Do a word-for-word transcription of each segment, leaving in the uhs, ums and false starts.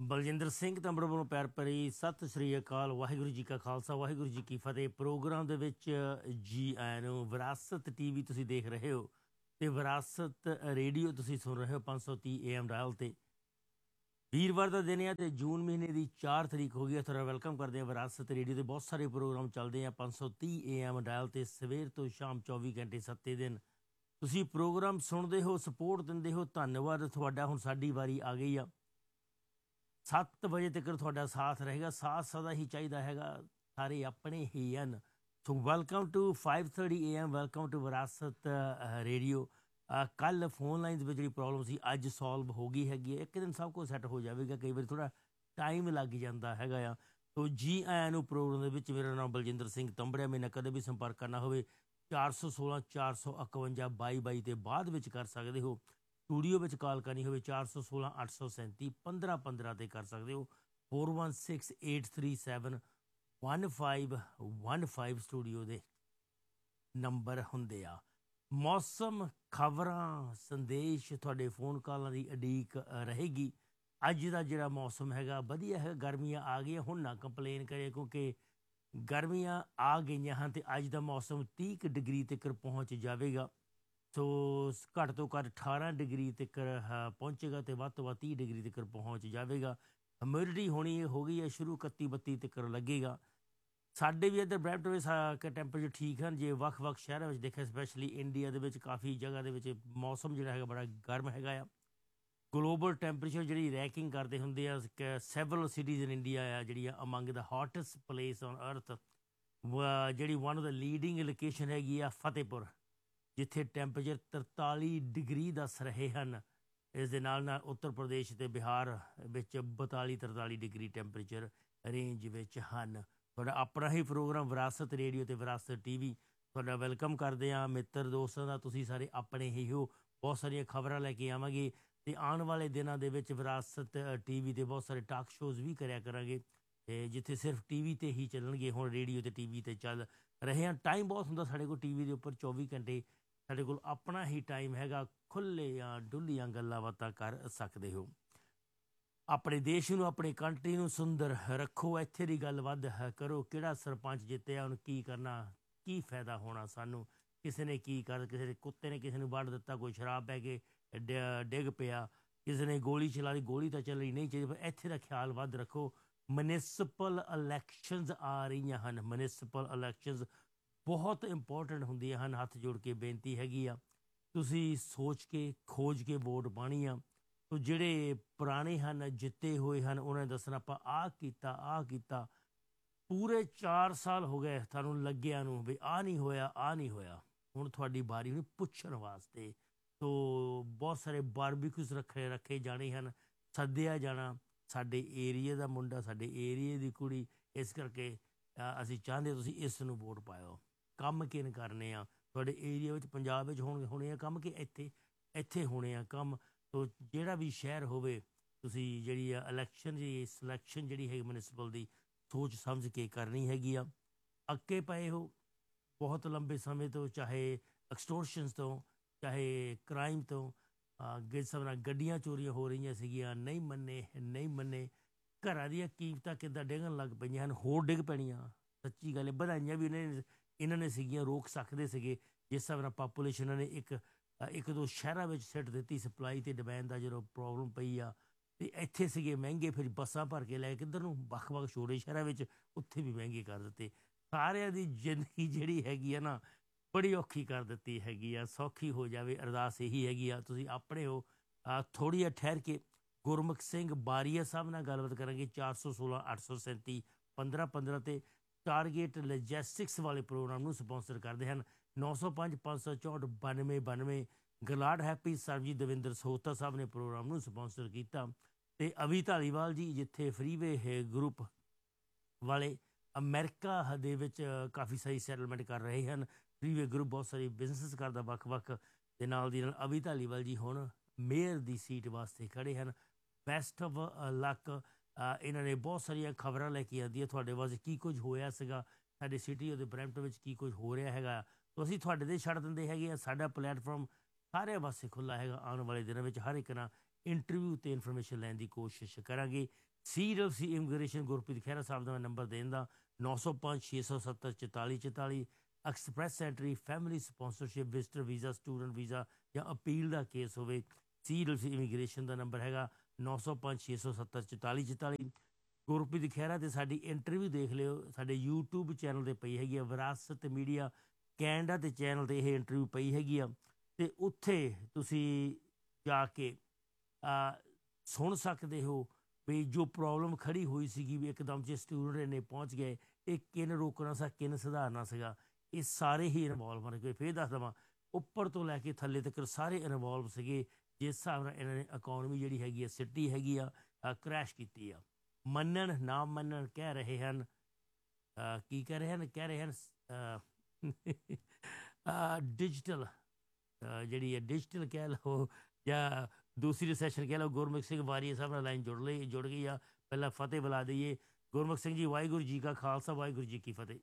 ਬਲਜਿੰਦਰ ਸਿੰਘ ਤੰਬੜ ਵੱਲੋਂ ਪਿਆਰ ਭਰੀ ਸਤਿ ਸ੍ਰੀ ਅਕਾਲ। ਵਾਹਿਗੁਰੂ ਜੀ ਕਾ ਖਾਲਸਾ, ਵਾਹਿਗੁਰੂ ਜੀ ਕੀ ਫਤਿਹ। ਪ੍ਰੋਗਰਾਮ ਦੇ ਵਿੱਚ ਜੀ ਆਇਆਂ ਨੂੰ। ਵਿਰਾਸਤ ਟੀਵੀ ਤੁਸੀਂ ਦੇਖ ਰਹੇ ਹੋ ਤੇ ਵਿਰਾਸਤ ਰੇਡੀਓ ਤੁਸੀਂ ਸੁਣ ਰਹੇ ਹੋ ਪੰਜ ਸੌ ਤੀਹ ਏ ਐਮ ਡਾਇਲ ਤੇ। ਵੀਰਵਾਰ ਦਾ ਦਿਨ ਹੈ ਤੇ ਜੂਨ ਮਹੀਨੇ ਦੀ ਚਾਰ ਤਰੀਕ ਹੋ ਗਈ ਹੈ। ਤੁਹਾਡਾ ਵੈਲਕਮ ਕਰਦੇ ਹਾਂ ਵਿਰਾਸਤ ਰੇਡੀਓ ਤੇ। ਬਹੁਤ ਸਾਰੇ ਪ੍ਰੋਗਰਾਮ ਚੱਲਦੇ ਆ ਪੰਜ ਸੌ ਤੀਹ ਏ ਐਮ ਡਾਇਲ ਤੇ ਸਵੇਰ ਤੋਂ ਸ਼ਾਮ ਚੌਵੀ ਘੰਟੇ ਸੱਤੇ ਦਿਨ ਤੁਸੀਂ ਪ੍ਰੋਗਰਾਮ ਸੁਣਦੇ ਹੋ, ਸਪੋਰਟ ਦਿੰਦੇ ਹੋ। ਧੰਨਵਾਦ ਤੁਹਾਡਾ। ਹੁਣ ਸਾਡੀ ਵਾਰੀ ਆ ਗਈ ਆ। ਸੱਤ ਵਜੇ ਤੱਕ ਤੁਹਾਡਾ ਸਾਥ ਰਹੇਗਾ। ਸਾਥ ਸਦਾ ਹੀ ਚਾਹੀਦਾ ਹੈਗਾ। ਸਾਰੇ ਆਪਣੇ ਹੀ ਹਨ। ਸੋ welcome to five thirty A M, welcome to ਵਿਰਾਸਤ ਰੇਡੀਓ। ਕੱਲ੍ਹ ਫੋਨ ਲਾਈਨਸ ਵਿੱਚ ਜਿਹੜੀ ਪ੍ਰੋਬਲਮ ਸੀ ਅੱਜ ਸੋਲਵ ਹੋ ਗਈ ਹੈਗੀ ਹੈ। ਇੱਕ ਦਿਨ ਸਭ ਕੁਝ ਸੈੱਟ ਹੋ ਜਾਵੇਗਾ। ਕਈ ਵਾਰੀ ਥੋੜ੍ਹਾ ਟਾਈਮ ਲੱਗ ਜਾਂਦਾ ਹੈਗਾ ਆ। ਸੋ ਜੀ ਆਇਆਂ ਨੂੰ ਪ੍ਰੋਗਰਾਮ ਦੇ ਵਿੱਚ। ਮੇਰਾ ਨਾਮ ਬਲਜਿੰਦਰ ਸਿੰਘ ਤੰਬੜਿਆ। ਮੇਰੇ ਨਾਲ ਕਦੇ ਵੀ ਸੰਪਰਕ ਕਰਨਾ ਹੋਵੇ ਚਾਰ ਸੌ ਸੋਲਾਂ ਚਾਰ ਸੌ ਇਕਵੰਜਾ ਬਾਈ ਬਾਈ ਤੇ ਬਾਅਦ ਵਿੱਚ ਕਰ ਸਕਦੇ ਹੋ। ਸਟੂਡੀਓ ਵਿੱਚ ਕਾਲ ਕਰਨੀ ਹੋਵੇ ਚਾਰ ਸੌ ਸੋਲਾਂ ਅੱਠ ਸੌ ਸੈਂਤੀ ਪੰਦਰਾਂ ਪੰਦਰਾਂ 'ਤੇ ਕਰ ਸਕਦੇ ਹੋ। Four one six eight three seven one five one five studio ਦੇ ਨੰਬਰ ਹੁੰਦੇ ਆ। ਮੌਸਮ, ਖਬਰਾਂ, ਸੰਦੇਸ਼ ਤੁਹਾਡੇ ਫੋਨ ਕਾਲਾਂ ਦੀ ਉਡੀਕ ਰਹੇਗੀ। ਅੱਜ ਦਾ ਜਿਹੜਾ ਮੌਸਮ ਹੈਗਾ ਵਧੀਆ ਹੈ। ਗਰਮੀਆਂ ਆ ਗਈਆਂ, ਹੁਣ ਨਾ ਕੰਪਲੇਨ ਕਰੇ ਕਿਉਂਕਿ ਗਰਮੀਆਂ ਆ ਗਈਆਂ ਹਨ ਅਤੇ ਅੱਜ ਦਾ ਮੌਸਮ ਤੀਹ ਕੁ ਡਿਗਰੀ ਤੱਕ ਪਹੁੰਚ ਜਾਵੇਗਾ। ਸੋ ਘੱਟ ਤੋਂ ਘੱਟ ਅਠਾਰਾਂ ਡਿਗਰੀ ਤੱਕ ਪਹੁੰਚੇਗਾ ਅਤੇ ਵੱਧ ਤੋਂ ਵੱਧ ਤੀਹ ਡਿਗਰੀ ਤੱਕ ਪਹੁੰਚ ਜਾਵੇਗਾ। ਹਿਊਮਿਡਿਟੀ ਹੋਣੀ ਹੋ ਗਈ ਹੈ ਸ਼ੁਰੂ, ਇਕੱਤੀ ਬੱਤੀ ਤੱਕ ਲੱਗੇਗਾ। ਸਾਡੇ ਵੀ ਇੱਧਰ ਬਰੈਂਪਟਨ ਵਿੱਚ ਟੈਂਪਰੇਚਰ ਠੀਕ ਹਨ। ਜੇ ਵੱਖ ਵੱਖ ਸ਼ਹਿਰਾਂ ਵਿੱਚ ਦੇਖਿਆ, ਸਪੈਸ਼ਲੀ ਇੰਡੀਆ ਦੇ ਵਿੱਚ ਕਾਫੀ ਜਗ੍ਹਾ ਦੇ ਵਿੱਚ ਮੌਸਮ ਜਿਹੜਾ ਹੈਗਾ ਬੜਾ ਗਰਮ ਹੈਗਾ ਆ। ਗਲੋਬਲ ਟੈਂਪਰੇਚਰ ਜਿਹੜੀ ਰੈਕਿੰਗ ਕਰਦੇ ਹੁੰਦੇ ਆ, ਸੈਵਰਲ ਸਿਟੀਜ਼ ਇਨ ਇੰਡੀਆ ਆ ਜਿਹੜੀਆਂ ਅਮੰਗ ਦਾ ਹੋਟੈਸਟ ਪਲੇਸ ਔਨ ਅਰਥ, ਜਿਹੜੀ one of the leading location ਹੈਗੀ ਆ ਫਤਿਹਪੁਰ, ਜਿੱਥੇ ਟੈਂਪਰੇਚਰ ਤਰਤਾਲੀ ਡਿਗਰੀ ਦੱਸ ਰਹੇ ਹਨ। ਇਸ ਦੇ ਨਾਲ ਨਾਲ ਉੱਤਰ ਪ੍ਰਦੇਸ਼ ਅਤੇ ਬਿਹਾਰ ਵਿੱਚ ਬਤਾਲੀ ਤਰਤਾਲੀ ਡਿਗਰੀ ਟੈਂਪਰੇਚਰ ਰੇਂਜ ਵਿੱਚ ਹਨ। ਤੁਹਾਡਾ ਆਪਣਾ ਹੀ ਪ੍ਰੋਗਰਾਮ ਵਿਰਾਸਤ ਰੇਡੀਓ ਅਤੇ ਵਿਰਾਸਤ ਟੀ ਵੀ ਤੁਹਾਡਾ ਵੈਲਕਮ ਕਰਦੇ ਹਾਂ। ਮਿੱਤਰ ਦੋਸਤਾਂ ਦਾ ਤੁਸੀਂ ਸਾਰੇ ਆਪਣੇ ਹੀ ਹੋ। ਬਹੁਤ ਸਾਰੀਆਂ ਖਬਰਾਂ ਲੈ ਕੇ ਆਵਾਂਗੇ ਅਤੇ ਆਉਣ ਵਾਲੇ ਦਿਨਾਂ ਦੇ ਵਿੱਚ ਵਿਰਾਸਤ ਟੀ ਵੀ 'ਤੇ ਬਹੁਤ ਸਾਰੇ ਟਾਕ ਸ਼ੋਜ਼ ਵੀ ਕਰਿਆ ਕਰਾਂਗੇ, ਅਤੇ ਜਿੱਥੇ ਸਿਰਫ ਟੀ ਵੀ 'ਤੇ ਹੀ ਚੱਲਣਗੇ। ਹੁਣ ਰੇਡੀਓ ਅਤੇ ਟੀ ਵੀ 'ਤੇ ਚੱਲ ਰਹੇ ਹਾਂ। ਟਾਈਮ ਬਹੁਤ ਹੁੰਦਾ ਸਾਡੇ ਕੋਲ ਟੀ ਵੀ ਦੇ ਉੱਪਰ ਚੌਵੀ ਘੰਟੇ ਸਾਡੇ ਕੋਲ ਆਪਣਾ ਹੀ ਟਾਈਮ ਹੈਗਾ। ਖੁੱਲ੍ਹੀਆਂ ਡੁੱਲੀਆਂ ਗੱਲਾਂ ਬਾਤਾਂ ਕਰ ਸਕਦੇ ਹੋ। ਆਪਣੇ ਦੇਸ਼ ਨੂੰ, ਆਪਣੀ ਕੰਟਰੀ ਨੂੰ ਸੁੰਦਰ ਰੱਖੋ। ਇੱਥੇ ਦੀ ਗੱਲ ਵੱਧ ਕਰੋ। ਕਿਹੜਾ ਸਰਪੰਚ ਜਿੱਤਿਆ, ਉਹਨੂੰ ਕੀ ਕਰਨਾ, ਕੀ ਫਾਇਦਾ ਹੋਣਾ ਸਾਨੂੰ, ਕਿਸੇ ਨੇ ਕੀ ਕਰ, ਕਿਸੇ ਦੇ ਕੁੱਤੇ ਨੇ ਕਿਸੇ ਨੂੰ ਵੱਢ ਦਿੱਤਾ, ਕੋਈ ਸ਼ਰਾਬ ਪੈ ਕੇ ਡ ਡਿੱਗ ਪਿਆ, ਕਿਸੇ ਨੇ ਗੋਲੀ ਚਲਾ ਲਈ, ਗੋਲੀ ਤਾਂ ਚੱਲਣੀ ਨਹੀਂ ਚਾਹੀਦੀ, ਪਰ ਇੱਥੇ ਦਾ ਖਿਆਲ ਵੱਧ ਰੱਖੋ। ਮਿਊਨਿਸਪਲ ਇਲੈਕਸ਼ਨਸ ਆ ਰਹੀਆਂ ਹਨ। ਮਿਊਨਿਸਪਲ ਇਲੈਕਸ਼ਨਸ ਬਹੁਤ ਇੰਪੋਰਟੈਂਟ ਹੁੰਦੀਆਂ ਹਨ। ਹੱਥ ਜੋੜ ਕੇ ਬੇਨਤੀ ਹੈਗੀ ਆ, ਤੁਸੀਂ ਸੋਚ ਕੇ ਖੋਜ ਕੇ ਵੋਟ ਪਾਉਣੀ ਆ। ਸੋ ਜਿਹੜੇ ਪੁਰਾਣੇ ਹਨ, ਜਿੱਤੇ ਹੋਏ ਹਨ, ਉਹਨਾਂ ਨੇ ਦੱਸਣਾ ਆਪਾਂ ਆਹ ਕੀਤਾ ਆਹ ਕੀਤਾ। ਪੂਰੇ ਚਾਰ ਸਾਲ ਹੋ ਗਏ ਤੁਹਾਨੂੰ ਲੱਗਿਆ ਨੂੰ ਵੀ ਆਹ ਨਹੀਂ ਹੋਇਆ ਆਹ ਨਹੀਂ ਹੋਇਆ। ਹੁਣ ਤੁਹਾਡੀ ਵਾਰੀ ਹੋਣੀ ਪੁੱਛਣ ਵਾਸਤੇ। ਸੋ ਬਹੁਤ ਸਾਰੇ ਬਾਰਬੀਕਿਊਜ਼ ਰੱਖੇ ਰੱਖੇ ਜਾਣੇ ਹਨ। ਸੱਦਿਆ ਜਾਣਾ, ਸਾਡੇ ਏਰੀਏ ਦਾ ਮੁੰਡਾ, ਸਾਡੇ ਏਰੀਏ ਦੀ ਕੁੜੀ। ਇਸ ਕਰਕੇ ਅਸੀਂ ਚਾਹੁੰਦੇ ਤੁਸੀਂ ਇਸ ਨੂੰ ਵੋਟ ਪਾਇਓ। ਕੰਮ ਕਿਨ ਕਰਨੇ ਆ ਤੁਹਾਡੇ ਏਰੀਆ ਵਿੱਚ, ਪੰਜਾਬ ਵਿੱਚ ਹੋਣ ਹੋਣੇ ਆ ਕੰਮ, ਕਿ ਇੱਥੇ ਇੱਥੇ ਹੋਣੇ ਆ ਕੰਮ। ਸੋ ਜਿਹੜਾ ਵੀ ਸ਼ਹਿਰ ਹੋਵੇ, ਤੁਸੀਂ ਜਿਹੜੀ ਆ ਇਲੈਕਸ਼ਨ ਦੀ ਸਿਲੈਕਸ਼ਨ ਜਿਹੜੀ ਹੈਗੀ ਮਿਊਨਿਸਪਲ ਦੀ ਸੋਚ ਸਮਝ ਕੇ ਕਰਨੀ ਹੈਗੀ ਆ। ਅੱਕੇ ਪਏ ਹੋ ਬਹੁਤ ਲੰਬੇ ਸਮੇਂ ਤੋਂ, ਚਾਹੇ ਐਕਸਟੋਰਸ਼ਨਸ ਤੋਂ, ਚਾਹੇ ਕ੍ਰਾਈਮ ਤੋਂ। ਜਿਸ ਹਿਸਾਬ ਨਾਲ ਗੱਡੀਆਂ ਚੋਰੀਆਂ ਹੋ ਰਹੀਆਂ ਸੀਗੀਆਂ, ਨਹੀਂ ਮੰਨੇ ਨਹੀਂ ਮੰਨੇ। ਘਰਾਂ ਦੀਆਂ ਕੀਮਤਾਂ ਕਿੱਦਾਂ ਡਿੱਗਣ ਲੱਗ ਪਈਆਂ ਹਨ, ਹੋਰ ਡਿੱਗ ਪੈਣੀਆਂ। ਸੱਚੀ ਗੱਲ ਹੈ। ਵਧਾਈਆਂ ਵੀ ਇਹਨਾਂ ਨੇ ਇਹਨਾਂ ਨੇ ਸੀਗੀਆਂ, ਰੋਕ ਸਕਦੇ ਸੀਗੇ। ਜਿਸ ਹਿਸਾਬ ਨਾਲ ਪਾਪੂਲੇਸ਼ਨ ਇਹਨਾਂ ਨੇ ਇੱਕ ਇੱਕ ਦੋ ਸ਼ਹਿਰਾਂ ਵਿੱਚ ਸਿੱਟ ਦਿੱਤੀ। ਸਪਲਾਈ ਅਤੇ ਡਿਮਾਂਡ ਦਾ ਜਦੋਂ ਪ੍ਰੋਬਲਮ ਪਈ ਆ, ਅਤੇ ਇੱਥੇ ਸੀਗੇ ਮਹਿੰਗੇ, ਫਿਰ ਬੱਸਾਂ ਭਰ ਕੇ ਲੈ ਕਿੱਧਰ ਨੂੰ ਵੱਖ ਵੱਖ ਛੋਟੇ ਸ਼ਹਿਰਾਂ ਵਿੱਚ, ਉੱਥੇ ਵੀ ਮਹਿੰਗੇ ਕਰ ਦਿੱਤੇ। ਸਾਰਿਆਂ ਦੀ ਜ਼ਿੰਦਗੀ ਜਿਹੜੀ ਹੈਗੀ ਆ ਨਾ, ਬੜੀ ਔਖੀ ਕਰ ਦਿੱਤੀ ਹੈਗੀ ਆ। ਸੌਖੀ ਹੋ ਜਾਵੇ ਅਰਦਾਸ ਇਹੀ ਹੈਗੀ ਆ। ਤੁਸੀਂ ਆਪਣੇ ਹੋ। ਥੋੜ੍ਹੀ ਜਿਹੀ ਠਹਿਰ ਕੇ ਗੁਰਮੁਖ ਸਿੰਘ ਬਾਰੀਆ ਸਾਹਿਬ ਨਾਲ ਗੱਲਬਾਤ ਕਰਾਂਗੇ। ਚਾਰ ਸੌ ਸੋਲਾਂ ਅੱਠ ਸੌ ਸੈਂਤੀ ਪੰਦਰਾਂ ਪੰਦਰਾਂ 'ਤੇ ਟਾਰਗੇਟ ਲਜੈਸਟਿਕਸ ਵਾਲੇ ਪ੍ਰੋਗਰਾਮ ਨੂੰ ਸਪੋਂਸਰ ਕਰਦੇ ਹਨ। ਨੌ ਸੌ ਪੰਜ ਪੰਜ ਸੌ ਚੌਂਹਠ ਬਾਨਵੇਂ ਬਾਨਵੇਂ ਗਲਾਡ ਹੈਪੀ ਸਰਬਜੀਤ ਦਵਿੰਦਰ ਸਹੋਤਾ ਸਾਹਿਬ ਨੇ ਪ੍ਰੋਗਰਾਮ ਨੂੰ ਸਪੋਂਸਰ ਕੀਤਾ। ਅਤੇ ਅਵੀ ਧਾਲੀਵਾਲ ਜੀ, ਜਿੱਥੇ ਫਰੀਵੇ ਗਰੁੱਪ ਵਾਲੇ ਅਮਰੀਕਾ ਦੇ ਵਿੱਚ ਕਾਫੀ ਸਾਰੀ ਸੈਟਲਮੈਂਟ ਕਰ ਰਹੇ ਹਨ। ਫਰੀਵੇ ਗਰੁੱਪ ਬਹੁਤ ਸਾਰੀ ਬਿਜ਼ਨਸ ਕਰਦਾ ਵੱਖ ਵੱਖ, ਦੇ ਨਾਲ ਦੀ ਨਾਲ ਅਵੀ ਧਾਲੀਵਾਲ ਜੀ ਹੁਣ ਮੇਅਰ ਦੀ ਸੀਟ ਵਾਸਤੇ ਖੜ੍ਹੇ ਹਨ। Best of luck. ਇਹਨਾਂ ਨੇ ਬਹੁਤ ਸਾਰੀਆਂ ਖਬਰਾਂ ਲੈ ਕੇ ਆਉਂਦੀਆਂ ਤੁਹਾਡੇ ਵਾਸਤੇ, ਕੀ ਕੁਝ ਹੋਇਆ ਸੀਗਾ ਸਾਡੇ ਸਿਟੀ ਅਤੇ ਬਰੈਂਪਟਨ ਵਿੱਚ, ਕੀ ਕੁਝ ਹੋ ਰਿਹਾ ਹੈਗਾ। ਤਾਂ ਅਸੀਂ ਤੁਹਾਡੇ 'ਤੇ ਛੱਡ ਦਿੰਦੇ ਹੈਗੇ ਆ। ਸਾਡਾ ਪਲੈਟਫਾਰਮ ਸਾਰਿਆਂ ਵਾਸਤੇ ਖੁੱਲ੍ਹਾ ਹੈਗਾ। ਆਉਣ ਵਾਲੇ ਦਿਨਾਂ ਵਿੱਚ ਹਰ ਇੱਕ ਨਾਲ ਇੰਟਰਵਿਊ ਤੇ ਇਨਫੋਰਮੇਸ਼ਨ ਲੈਣ ਦੀ ਕੋਸ਼ਿਸ਼ ਕਰਾਂਗੇ। ਸੀਡਬਲਯੂ ਇਮੀਗ੍ਰੇਸ਼ਨ ਗੁਰਪ੍ਰੀਤ ਖਹਿਰਾ ਸਾਹਿਬ ਦਾ ਮੈਂ ਨੰਬਰ ਦੇਣ ਦਾ ਨੌ ਸੌ ਪੰਜ ਛੇ ਸੌ ਸੱਤਰ ਚੁਤਾਲੀ ਚੁਤਾਲੀ। Express entry, family sponsorship, visitor visa, student visa ਜਾਂ ਅਪੀਲ ਦਾ ਕੇਸ ਹੋਵੇ, ਸੀਡਬਲਯੂ ਇਮੀਗ੍ਰੇਸ਼ਨ ਦਾ ਨੰਬਰ ਹੈਗਾ ਨੌ ਸੌ ਪੰਜ ਛੇ ਸੌ ਸੱਤਰ ਚੁਤਾਲੀ ਚੁਤਾਲੀ। ਗੁਰਪ੍ਰੀਤ ਖਹਿਰਾ ਤੇ ਸਾਡੀ ਇੰਟਰਵਿਊ ਦੇਖ ਲਿਓ, ਸਾਡੇ ਯੂਟਿਊਬ ਚੈਨਲ 'ਤੇ ਪਈ ਹੈਗੀ ਆ, ਵਿਰਾਸਤ ਮੀਡੀਆ ਕੈਨੇਡਾ ਦੇ ਚੈਨਲ 'ਤੇ ਇਹ ਇੰਟਰਵਿਊ ਪਈ ਹੈਗੀ ਆ, ਅਤੇ ਉੱਥੇ ਤੁਸੀਂ ਜਾ ਕੇ ਸੁਣ ਸਕਦੇ ਹੋ ਵੀ ਜੋ ਪ੍ਰੋਬਲਮ ਖੜੀ ਹੋਈ ਸੀਗੀ ਵੀ ਇੱਕਦਮ 'ਚ ਸਟੂਡੈਂਟ ਇੰਨੇ ਪਹੁੰਚ ਗਏ, ਇਹ ਕਿਨ ਰੋਕਣਾ ਸੀ, ਕਿਨ ਸੁਧਾਰਨਾ ਸੀਗਾ, ਇਹ ਸਾਰੇ ਹੀ ਇਨਵੋਲਵ ਨੇ। ਕੋਈ ਫਿਰ ਦੱਸ ਦੇਵਾਂ, ਉੱਪਰ ਤੋਂ ਲੈ ਕੇ ਥੱਲੇ ਤੱਕ ਸਾਰੇ ਇਨਵੋਲਵ ਸੀਗੇ, ਜਿਸ ਹਿਸਾਬ ਨਾਲ ਇਹਨਾਂ ਨੇ ਇਕੋਨਮੀ ਜਿਹੜੀ ਹੈਗੀ ਆ ਸਿੱਟੀ ਹੈਗੀ ਆ, ਕਰੈਸ਼ ਕੀਤੀ ਆ। ਮੰਨਣ ਨਾ ਮੰਨਣ ਕਹਿ ਰਹੇ ਹਨ, ਕੀ ਕਹਿ ਰਹੇ ਹਨ, ਕਹਿ ਰਹੇ ਹਨ ਡਿਜੀਟਲ ਜਿਹੜੀ ਹੈ ਡਿਜੀਟਲ ਕਹਿ ਲਓ ਜਾਂ ਦੂਸਰੀ ਸੈਸ਼ਨ ਕਹਿ ਲਓ। ਗੁਰਮੁਖ ਸਿੰਘ ਵਾਰੀਆ ਸਾਹਿਬ ਨਾਲ ਲਾਈਨ ਜੁੜ ਲਈ ਜੁੜ ਗਈ ਆ, ਪਹਿਲਾਂ ਫਤਿਹ ਬੁਲਾ ਦਈਏ। ਗੁਰਮੁਖ ਸਿੰਘ ਜੀ, ਵਾਹਿਗੁਰੂ ਜੀ ਕਾ ਖਾਲਸਾ, ਵਾਹਿਗੁਰੂ ਜੀ ਕੀ ਫਤਿਹ।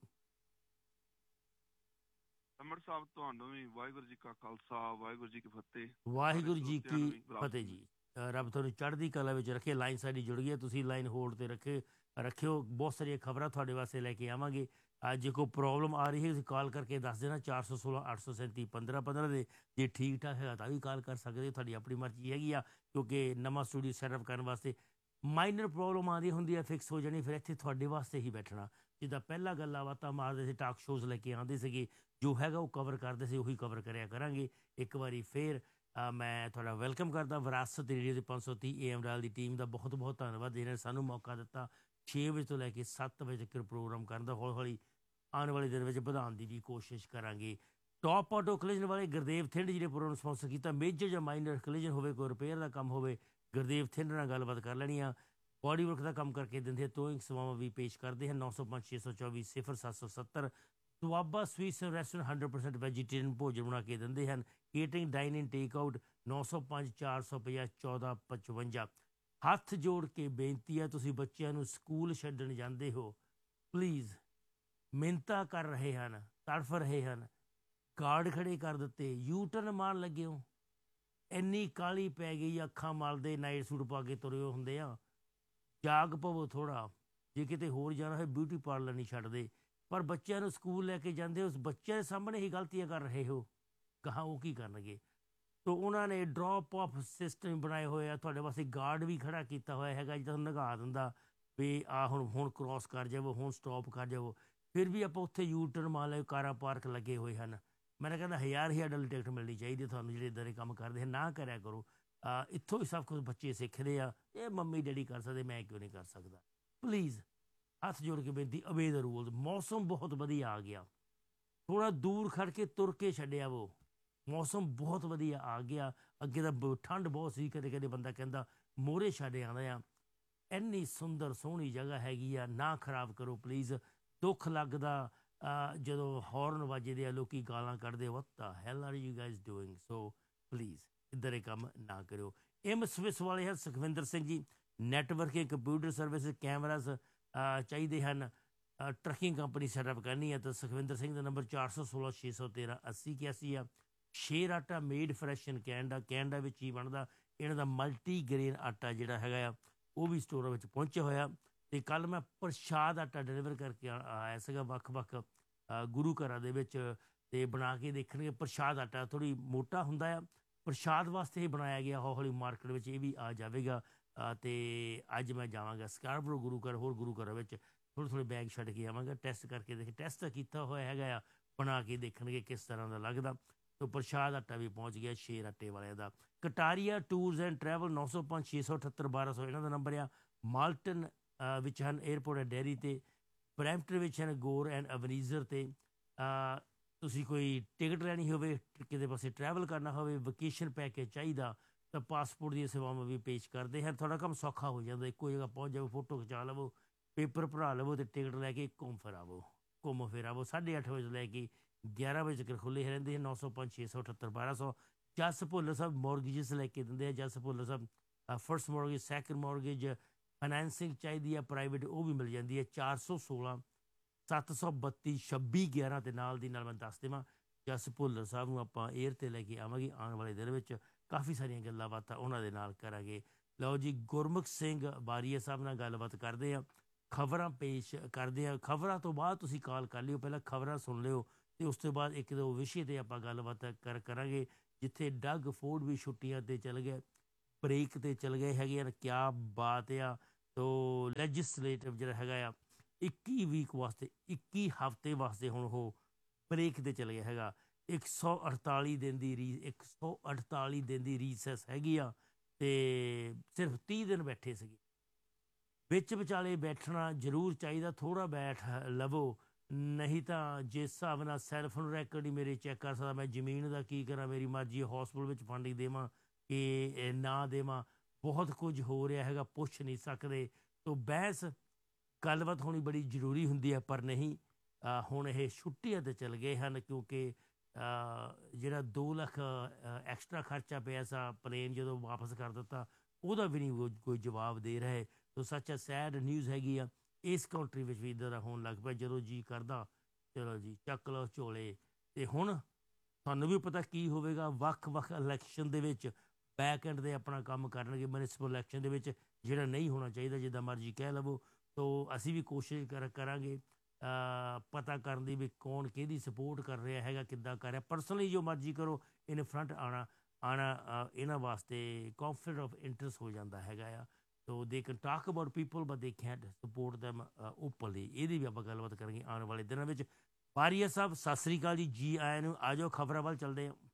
ਅੰਮ੍ਰਿਤ ਸਾਹਿਬ ਤੁਹਾਨੂੰ ਵੀ ਵਾਹਿਗੁਰੂ ਜੀ ਕਾ ਖਾਲਸਾ, ਵਾਹਿਗੁਰੂ ਜੀ ਕੀ ਫਤਿਹ। ਵਾਹਿਗੁਰੂ ਜੀ ਕੀ ਫਤਿਹ ਜੀ। ਰੱਬ ਤੁਹਾਨੂੰ ਚੜ੍ਹਦੀ ਕਲਾ ਵਿੱਚ ਰੱਖੇ। ਲਾਈਨ ਸਾਡੀ ਜੁੜ ਗਈ ਹੈ, ਤੁਸੀਂ ਲਾਈਨ ਹੋਲਡ 'ਤੇ ਰੱਖੇ ਰੱਖਿਓ। ਬਹੁਤ ਸਾਰੀਆਂ ਖਬਰਾਂ ਤੁਹਾਡੇ ਵਾਸਤੇ ਲੈ ਕੇ ਆਵਾਂਗੇ। ਅੱਜ ਜੇ ਕੋਈ ਪ੍ਰੋਬਲਮ ਆ ਰਹੀ ਹੈ ਤੁਸੀਂ ਕਾਲ ਕਰਕੇ ਦੱਸ ਦੇਣਾ, ਚਾਰ ਸੌ ਸੋਲਾਂ ਅੱਠ ਸੌ ਸੈਂਤੀ ਪੰਦਰਾਂ ਪੰਦਰਾਂ ਦੇ। ਜੇ ਠੀਕ ਠਾਕ ਹੈਗਾ ਤਾਂ ਵੀ ਕਾਲ ਕਰ ਸਕਦੇ ਹੋ, ਤੁਹਾਡੀ ਆਪਣੀ ਮਰਜ਼ੀ ਹੈਗੀ ਆ, ਕਿਉਂਕਿ ਨਵਾਂ ਸਟੂਡੀਓ ਸੈਟਅਪ ਕਰਨ ਵਾਸਤੇ ਮਾਈਨਰ ਪ੍ਰੋਬਲਮ ਆਉਂਦੀ ਹੁੰਦੀ ਹੈ, ਫਿਕਸ ਹੋ ਜਾਣੀ, ਫਿਰ ਇੱਥੇ ਤੁਹਾਡੇ ਵਾਸਤੇ ਹੀ ਬੈਠਣਾ। ਜਿੱਦਾਂ ਪਹਿਲਾਂ ਗੱਲਾਂ ਬਾਤਾਂ ਮਾਰਦੇ ਸੀ, ਟਾਕ ਸ਼ੋਜ਼ ਲੈ ਕੇ ਆਉਂਦੇ ਸੀਗੇ, ਜੋ ਹੈਗਾ ਉਹ ਕਵਰ ਕਰਦੇ ਸੀ, ਉਹੀ ਕਵਰ ਕਰਿਆ ਕਰਾਂਗੇ। ਇੱਕ ਵਾਰੀ ਫਿਰ ਮੈਂ ਤੁਹਾਡਾ ਵੈਲਕਮ ਕਰਦਾ ਵਿਰਾਸਤ ਰੇਡੀਓ ਦੇ ਪੰਜ ਸੌ ਤੀਹ A M dial the team ਦਾ ਬਹੁਤ ਬਹੁਤ ਧੰਨਵਾਦ। ਜਿਹਨਾਂ ਨੇ ਸਾਨੂੰ ਮੌਕਾ ਦਿੱਤਾ ਛੇ ਵਜੇ ਤੋਂ ਲੈ ਕੇ ਸੱਤ ਵਜੇ ਤੱਕ ਪ੍ਰੋਗਰਾਮ ਕਰਨ ਦਾ। ਹੌਲੀ ਹੌਲੀ ਆਉਣ ਵਾਲੇ ਦਿਨ ਵਿੱਚ ਵਧਾਉਣ ਦੀ ਵੀ ਕੋਸ਼ਿਸ਼ ਕਰਾਂਗੇ। ਟੌਪ ਆਟੋ ਕਲੀਜਨ ਵਾਲੇ ਗੁਰਦੇਵ ਥਿੰਡ ਜਿਹੜੇ ਪ੍ਰੋਗਰਾਮ ਸਪਾਂਸਰ ਕੀਤਾ। ਮੇਜਰ ਜਾਂ ਮਾਈਨਰ ਕਲੀਜਨ ਹੋਵੇ, ਕੋਈ ਰਿਪੇਅਰ ਦਾ ਕੰਮ ਹੋਵੇ, ਗੁਰਦੇਵ ਥਿੰਡ ਨਾਲ ਗੱਲਬਾਤ ਕਰ ਲੈਣੀ ਆ। ਬੋਡੀ ਵਰਕ ਦਾ ਕੰਮ ਕਰਕੇ ਦਿੰਦੇ, ਤੋਇੰਗ ਸੇਵਾਵਾਂ ਵੀ ਪੇਸ਼ ਕਰਦੇ ਹਨ। ਨੌ ਸੌ ਪੰਜ ਛੇ ਸੌ ਚੌਵੀ ਸਿਫਰ ਸੱਤ ਸੌ ਸੱਤਰ। Doaba sweets restaurant hundred percent vegetarian ਭੋਜਨ ਬਣਾ ਕੇ ਦਿੰਦੇ ਹਨ। ਕੇਟਰਿੰਗ, ਡਾਈਨ ਇਨ, ਟੇਕ ਆਊਟ। ਨੌ ਸੌ ਪੰਜ ਚਾਰ ਸੌ ਪੰਜਾਹ ਚੌਦਾਂ ਪਚਵੰਜਾ। ਹੱਥ ਜੋੜ ਕੇ ਬੇਨਤੀ ਹੈ, ਤੁਸੀਂ ਬੱਚਿਆਂ ਨੂੰ ਸਕੂਲ ਛੱਡਣ ਜਾਂਦੇ ਹੋ, ਪਲੀਜ਼ ਮਿਹਨਤਾਂ ਕਰ ਰਹੇ ਹਨ, ਤੜਫ ਰਹੇ ਹਨ, ਗਾਰਡ ਖੜੇ ਕਰ ਦਿੱਤੇ, ਯੂ ਟਰਨ ਮਾਰਨ ਲੱਗੇ ਹੋ, ਇੰਨੀ ਕਾਹਲੀ ਪੈ ਗਈ, ਅੱਖਾਂ ਮਲਦੇ ਨਾਈਟ ਸੂਟ ਪਾ ਕੇ ਤੁਰੇ ਹੁੰਦੇ ਆ। ਜਾਗ ਪਵੋ ਥੋੜ੍ਹਾ। ਜੇ ਕਿਤੇ ਹੋਰ ਜਾਣਾ ਹੋਏ ਬਿਊਟੀ ਪਾਰਲਰ ਨਹੀਂ ਛੱਡਦੇ, ਪਰ ਬੱਚਿਆਂ ਨੂੰ ਸਕੂਲ ਲੈ ਕੇ ਜਾਂਦੇ ਹੋ, ਬੱਚਿਆਂ ਦੇ ਸਾਹਮਣੇ ਹੀ ਗਲਤੀਆਂ ਕਰ ਰਹੇ ਹੋ, ਕਹਾਂ ਉਹ ਕੀ ਕਰਨਗੇ। ਤੋ ਉਹਨਾਂ ਨੇ ਡਰੋਪ ਆਫ ਸਿਸਟਮ ਬਣਾਏ ਹੋਏ ਆ, ਤੁਹਾਡੇ ਵਾਸਤੇ ਗਾਰਡ ਵੀ ਖੜਾ ਕੀਤਾ ਹੋਇਆ ਹੈਗਾ, ਜਿੱਦਾਂ ਨਗਾ ਦਿੰਦਾ ਵੀ ਆਹ ਹੁਣ ਹੁਣ ਕ੍ਰੋਸ ਕਰ ਜਾਵੋ, ਹੁਣ ਸਟੋਪ ਕਰ ਜਾਵੋ, ਫਿਰ ਵੀ ਆਪਾਂ ਉੱਥੇ ਯੂ ਟਰਨ ਮਾਰ ਲਏ। ਕਾਰਾਂ ਪਾਰਕ ਲੱਗੇ ਹੋਏ ਹਨ। ਮੈਂ ਕਹਿੰਦਾ ਹਜ਼ਾਰ ਹਜ਼ਾਰ ਡਾਲਰ ਟਿਕਟ ਮਿਲਣੀ ਚਾਹੀਦੀ ਤੁਹਾਨੂੰ, ਜਿਹੜੇ ਇੱਦਾਂ ਦੇ ਕੰਮ ਕਰਦੇ ਹਨ। ਨਾ ਕਰਿਆ ਕਰੋ। ਇੱਥੋਂ ਹੀ ਸਭ ਕੁਝ ਬੱਚੇ ਸਿੱਖਦੇ ਆ। ਇਹ ਮੰਮੀ ਡੈਡੀ ਕਰ ਸਕਦੇ, ਮੈਂ ਕਿਉਂ ਨਹੀਂ ਕਰ ਸਕਦਾ। ਪਲੀਜ਼ ਹੱਥ ਜੋੜ ਕੇ ਬੇਨਤੀ, ਅਵੇ ਦਾ ਰੂਲ। ਮੌਸਮ ਬਹੁਤ ਵਧੀਆ ਆ ਗਿਆ, ਥੋੜ੍ਹਾ ਦੂਰ ਖੜ ਕੇ ਤੁਰ ਕੇ ਛੱਡਿਆ ਵੋ, ਮੌਸਮ ਬਹੁਤ ਵਧੀਆ ਆ ਗਿਆ। ਅੱਗੇ ਤਾਂ ਠੰਡ ਬਹੁਤ ਸੀ, ਕਦੇ ਕਦੇ ਬੰਦਾ ਕਹਿੰਦਾ ਮੋਹਰੇ ਛੱਡ ਆਉਂਦਾ ਆ। ਇੰਨੀ ਸੁੰਦਰ ਸੋਹਣੀ ਜਗ੍ਹਾ ਹੈਗੀ ਆ, ਨਾ ਖਰਾਬ ਕਰੋ ਪਲੀਜ਼। ਦੁੱਖ ਲੱਗਦਾ ਜਦੋਂ ਹੌਰਨ ਵੱਜਦੇ ਆ, ਲੋਕੀ ਗਾਲਾਂ ਕੱਢਦੇ, ਵਾਟ ਦ ਹੈਲ are you guys doing. So please ਇੱਦਾਂ ਦੇ ਕੰਮ ਨਾ ਕਰਿਓ। ਐਮ ਸਵਿਸ ਵਾਲੇ ਹਨ Sukhwinder Singh ji, networking, computer service, cameras ਚਾਹੀਦੇ ਹਨ, ਟਰੱਕਿੰਗ ਕੰਪਨੀ ਸੈਟਅਪ ਕਰਨੀ ਹੈ ਤਾਂ ਸੁਖਵਿੰਦਰ ਸਿੰਘ ਦਾ ਨੰਬਰ ਚਾਰ ਸੌ ਸੋਲਾਂ ਛੇ ਸੌ ਤੇਰਾਂ ਅੱਸੀ ਇਕਿਆਸੀ ਆ। ਸ਼ੇਰ ਆਟਾ made fresh in Canada, Canada ਵਿੱਚ ਹੀ ਬਣਦਾ। ਇਹਨਾਂ ਦਾ ਮਲਟੀ ਗ੍ਰੇਨ ਆਟਾ ਜਿਹੜਾ ਹੈਗਾ ਆ ਉਹ ਵੀ ਸਟੋਰਾਂ ਵਿੱਚ ਪਹੁੰਚਿਆ ਹੋਇਆ। ਅਤੇ ਕੱਲ੍ਹ ਮੈਂ ਪ੍ਰਸ਼ਾਦ ਆਟਾ ਡਿਲੀਵਰ ਕਰਕੇ ਆਇਆ ਸੀਗਾ ਵੱਖ ਵੱਖ ਗੁਰੂ ਘਰਾਂ ਦੇ ਵਿੱਚ, ਅਤੇ ਬਣਾ ਕੇ ਦੇਖਣਗੇ। ਪ੍ਰਸ਼ਾਦ ਆਟਾ ਥੋੜ੍ਹੀ ਮੋਟਾ ਹੁੰਦਾ ਆ, ਪ੍ਰਸ਼ਾਦ ਵਾਸਤੇ ਹੀ ਬਣਾਇਆ ਗਿਆ। ਹੌਲੀ ਹੌਲੀ ਮਾਰਕੀਟ ਵਿੱਚ ਇਹ ਵੀ ਆ ਜਾਵੇਗਾ। ਅਤੇ ਅੱਜ ਮੈਂ ਜਾਵਾਂਗਾ ਸਕਾਰਬਰੋ ਗੁਰੂ ਘਰ, ਹੋਰ ਗੁਰੂ ਘਰਾਂ ਵਿੱਚ ਥੋੜ੍ਹੇ ਥੋੜ੍ਹੇ ਬੈਗ ਛੱਡ ਕੇ ਆਵਾਂਗਾ, ਟੈਸਟ ਕਰਕੇ ਦੇਖ। ਟੈਸਟ ਤਾਂ ਕੀਤਾ ਹੋਇਆ ਹੈਗਾ ਆ, ਬਣਾ ਕੇ ਦੇਖਣਗੇ ਕਿਸ ਤਰ੍ਹਾਂ ਦਾ ਲੱਗਦਾ। ਤੋ ਪ੍ਰਸ਼ਾਦ ਆਟਾ ਵੀ ਪਹੁੰਚ ਗਿਆ ਸ਼ੇਰ ਆਟੇ ਵਾਲਿਆਂ ਦਾ। ਕਟਾਰੀਆ ਟੂਰਸ ਐਂਡ ਟਰੈਵਲ, ਨੌ ਸੌ ਪੰਜ ਛੇ ਸੌ ਅਠੱਤਰ ਬਾਰਾਂ ਸੌ ਇਹਨਾਂ ਦਾ ਨੰਬਰ ਆ। ਮਾਲਟਨ ਵਿੱਚ ਹਨ ਏਅਰਪੋਰਟ ਐਂਡ ਡੇਅਰੀ 'ਤੇ। ਬਰੈਂਪਟਨ ਵਿੱਚ ਹਨ ਗੋਰ ਐਂਡ ਅਵਨੀਜ਼ਰ 'ਤੇ। ਤੁਸੀਂ ਕੋਈ ਟਿਕਟ ਲੈਣੀ ਹੋਵੇ, ਕਿਤੇ ਪਾਸੇ ਟਰੈਵਲ ਕਰਨਾ ਹੋਵੇ, ਵਕੇਸ਼ਨ ਪੈਕੇਜ ਚਾਹੀਦਾ ਤਾਂ ਪਾਸਪੋਰਟ ਦੀਆਂ ਸੇਵਾਵਾਂ ਵੀ ਪੇਸ਼ ਕਰਦੇ ਹਨ। ਤੁਹਾਡਾ ਕੰਮ ਸੌਖਾ ਹੋ ਜਾਂਦਾ, ਇੱਕੋ ਜਗ੍ਹਾ ਪਹੁੰਚ ਜਾਵੋ, ਫੋਟੋ ਖਿਚਾ ਲਵੋ, ਪੇਪਰ ਭਰਾ ਲਵੋ ਅਤੇ ਟਿਕਟ ਲੈ ਕੇ ਘੁੰਮ ਫਿਰ ਆਵੋ ਘੁੰਮ ਫਿਰ ਆਵੋ। ਸਾਢੇ ਅੱਠ ਵਜੇ ਤੋਂ ਲੈ ਕੇ ਗਿਆਰਾਂ ਵਜੇ ਤੱਕ ਖੁੱਲ੍ਹੇ ਰਹਿੰਦੇ ਹਨ। ਨੌ ਸੌ ਪੰਜ ਛੇ ਸੌ ਅਠੱਤਰ ਬਾਰਾਂ ਸੌ। ਜਸ ਭੁੱਲਰ ਸਾਹਿਬ ਮੋਰਗੇਜਸ ਲੈ ਕੇ ਦਿੰਦੇ ਆ। ਜਸ ਭੁੱਲਰ ਸਾਹਿਬ first mortgage, second mortgage, financing ਚਾਹੀਦੀ ਆ ਪ੍ਰਾਈਵੇਟ, ਉਹ ਵੀ ਮਿਲ ਜਾਂਦੀ ਹੈ। ਚਾਰ ਸੌ ਸੋਲਾਂ ਸੱਤ ਸੌ ਬੱਤੀ ਛੱਬੀ ਗਿਆਰਾਂ ਦੇ ਨਾਲ ਦੀ ਨਾਲ ਮੈਂ ਦੱਸ ਦੇਵਾਂ। ਜਸ ਭੁੱਲਰ ਸਾਹਿਬ ਨੂੰ ਆਪਾਂ ਏਅਰ 'ਤੇ ਲੈ ਕੇ ਆਵਾਂਗੇ ਆਉਣ ਵਾਲੇ ਦਿਨ ਵਿੱਚ। ਕਾਫੀ ਸਾਰੀਆਂ ਗੱਲਾਂ ਬਾਤਾਂ ਉਹਨਾਂ ਦੇ ਨਾਲ ਕਰਾਂਗੇ। ਲਓ ਜੀ, ਗੁਰਮੁਖ ਸਿੰਘ ਬਾਰੀਆ ਸਾਹਿਬ ਨਾਲ ਗੱਲਬਾਤ ਕਰਦੇ ਹਾਂ, ਖਬਰਾਂ ਪੇਸ਼ ਕਰਦੇ ਹਾਂ। ਖਬਰਾਂ ਤੋਂ ਬਾਅਦ ਤੁਸੀਂ ਕਾਲ ਕਰ ਲਿਓ, ਪਹਿਲਾਂ ਖਬਰਾਂ ਸੁਣ ਲਿਓ ਅਤੇ ਉਸ ਤੋਂ ਬਾਅਦ ਇੱਕ ਦੋ ਵਿਸ਼ੇ 'ਤੇ ਆਪਾਂ ਗੱਲਬਾਤ ਕਰ ਕਰਾਂਗੇ। ਜਿੱਥੇ ਡੱਗ ਫੋਰਡ ਵੀ ਛੁੱਟੀਆਂ 'ਤੇ ਚਲ ਗਏ, ਬ੍ਰੇਕ 'ਤੇ ਚਲ ਗਏ ਹੈਗੇ ਆ, ਕਿਆ ਬਾਤ ਆ। ਤੋ ਲੈਜਿਸਲੇਟਿਵ ਜਿਹੜਾ ਹੈਗਾ ਆ ਇੱਕੀ ਵੀਕ ਵਾਸਤੇ, ਇੱਕੀ ਹਫ਼ਤੇ ਵਾਸਤੇ ਹੁਣ ਉਹ ਬ੍ਰੇਕ 'ਤੇ ਚਲ ਗਿਆ ਹੈਗਾ। ਇੱਕ ਸੌ ਅਠਤਾਲੀ ਦਿਨ ਦੀ ਰੀ ਇੱਕ ਸੌ ਅਠਤਾਲੀ ਦਿਨ ਦੀ ਰੀਸੈਸ ਹੈਗੀ ਆ ਅਤੇ ਸਿਰਫ ਤੀਹ ਦਿਨ ਬੈਠੇ ਸੀਗੇ। ਵਿੱਚ ਵਿਚਾਲੇ ਬੈਠਣਾ ਜ਼ਰੂਰ ਚਾਹੀਦਾ, ਥੋੜ੍ਹਾ ਬੈਠ ਲਵੋ, ਨਹੀਂ ਤਾਂ ਜਿਸ ਹਿਸਾਬ ਨਾਲ ਸੈਲਫੋਨ ਰੈਕਡ ਹੀ ਮੇਰੇ ਚੈੱਕ ਕਰ ਸਕਦਾ। ਮੈਂ ਜ਼ਮੀਨ ਦਾ ਕੀ ਕਰਾਂ, ਮੇਰੀ ਮਰਜ਼ੀ, ਹੌਸਪੀਟਲ ਵਿੱਚ ਫੰਡਿੰਗ ਦੇਵਾਂ ਕਿ ਨਾ ਦੇਵਾਂ, ਬਹੁਤ ਕੁਝ ਹੋ ਰਿਹਾ ਹੈਗਾ, ਪੁੱਛ ਨਹੀਂ ਸਕਦੇ। ਤੋ ਬਹਿਸ ਗੱਲਬਾਤ ਹੋਣੀ ਬੜੀ ਜ਼ਰੂਰੀ ਹੁੰਦੀ ਹੈ, ਪਰ ਨਹੀਂ। ਹੁਣ ਇਹ ਛੁੱਟੀਆਂ 'ਤੇ ਚਲ ਗਏ ਹਨ ਕਿਉਂਕਿ ਜਿਹੜਾ ਦੋ ਲੱਖ ਐਕਸਟਰਾ ਖਰਚਾ ਪਿਆ ਸਾ ਪਲੇਨ ਜਦੋਂ ਵਾਪਸ ਕਰ ਦਿੱਤਾ, ਉਹਦਾ ਵੀ ਨਹੀਂ ਕੋਈ ਜਵਾਬ ਦੇ ਰਹੇ। ਤੋ ਸੱਚ ਆ, ਸੈਡ ਨਿਊਜ਼ ਹੈਗੀ ਆ, ਇਸ ਕੰਟਰੀ ਵਿੱਚ ਵੀ ਇੱਦਾਂ ਦਾ ਹੋਣ ਲੱਗ ਪਿਆ। ਜਦੋਂ ਜੀ ਕਰਦਾ ਚਲੋ ਜੀ ਚੱਕ ਲਓ ਝੋਲੇ। ਅਤੇ ਹੁਣ ਤੁਹਾਨੂੰ ਵੀ ਪਤਾ ਕੀ ਹੋਵੇਗਾ, ਵੱਖ ਵੱਖ ਇਲੈਕਸ਼ਨ ਦੇ ਵਿੱਚ ਬੈਕ ਐਂਡ 'ਤੇ ਆਪਣਾ ਕੰਮ ਕਰਨਗੇ। ਮਿਊਨਿਸਪਲ ਇਲੈਕਸ਼ਨ ਦੇ ਵਿੱਚ ਜਿਹੜਾ ਨਹੀਂ ਹੋਣਾ ਚਾਹੀਦਾ, ਜਿੱਦਾਂ ਮਰਜ਼ੀ ਕਹਿ ਲਵੋ। ਤੋ ਅਸੀਂ ਵੀ ਕੋਸ਼ਿਸ਼ ਕਰ ਕਰਾਂਗੇ ਪਤਾ ਕਰਨ ਦੀ ਵੀ ਕੌਣ ਕਿਹਦੀ ਸਪੋਰਟ ਕਰ ਰਿਹਾ ਹੈਗਾ, ਕਿੱਦਾਂ ਕਰ ਰਿਹਾ। ਪਰਸਨਲੀ ਜੋ ਮਰਜ਼ੀ ਕਰੋ, ਇਨ ਫਰੰਟ ਆਉਣਾ ਆਉਣਾ ਇਹਨਾਂ ਵਾਸਤੇ ਕੌਨਫਲਿਕਟ ਆਫ ਇੰਟਰਸਟ ਹੋ ਜਾਂਦਾ ਹੈਗਾ ਆ। ਸੋ they can talk about people but ਦੇ ਕੈਨਟ ਸਪੋਰਟ ਦੈਮ ਓਪਨਲੀ। ਇਹਦੀ ਵੀ ਆਪਾਂ ਗੱਲਬਾਤ ਕਰਾਂਗੇ ਆਉਣ ਵਾਲੇ ਦਿਨਾਂ ਵਿੱਚ। ਬਾਰੀਆ ਸਾਹਿਬ ਸਤਿ ਸ਼੍ਰੀ ਅਕਾਲ ਜੀ, ਜੀ ਆਇਆਂ ਨੂੰ। ਆ ਜਾਓ, ਖਬਰਾਂ ਵੱਲ ਚੱਲਦੇ ਹਾਂ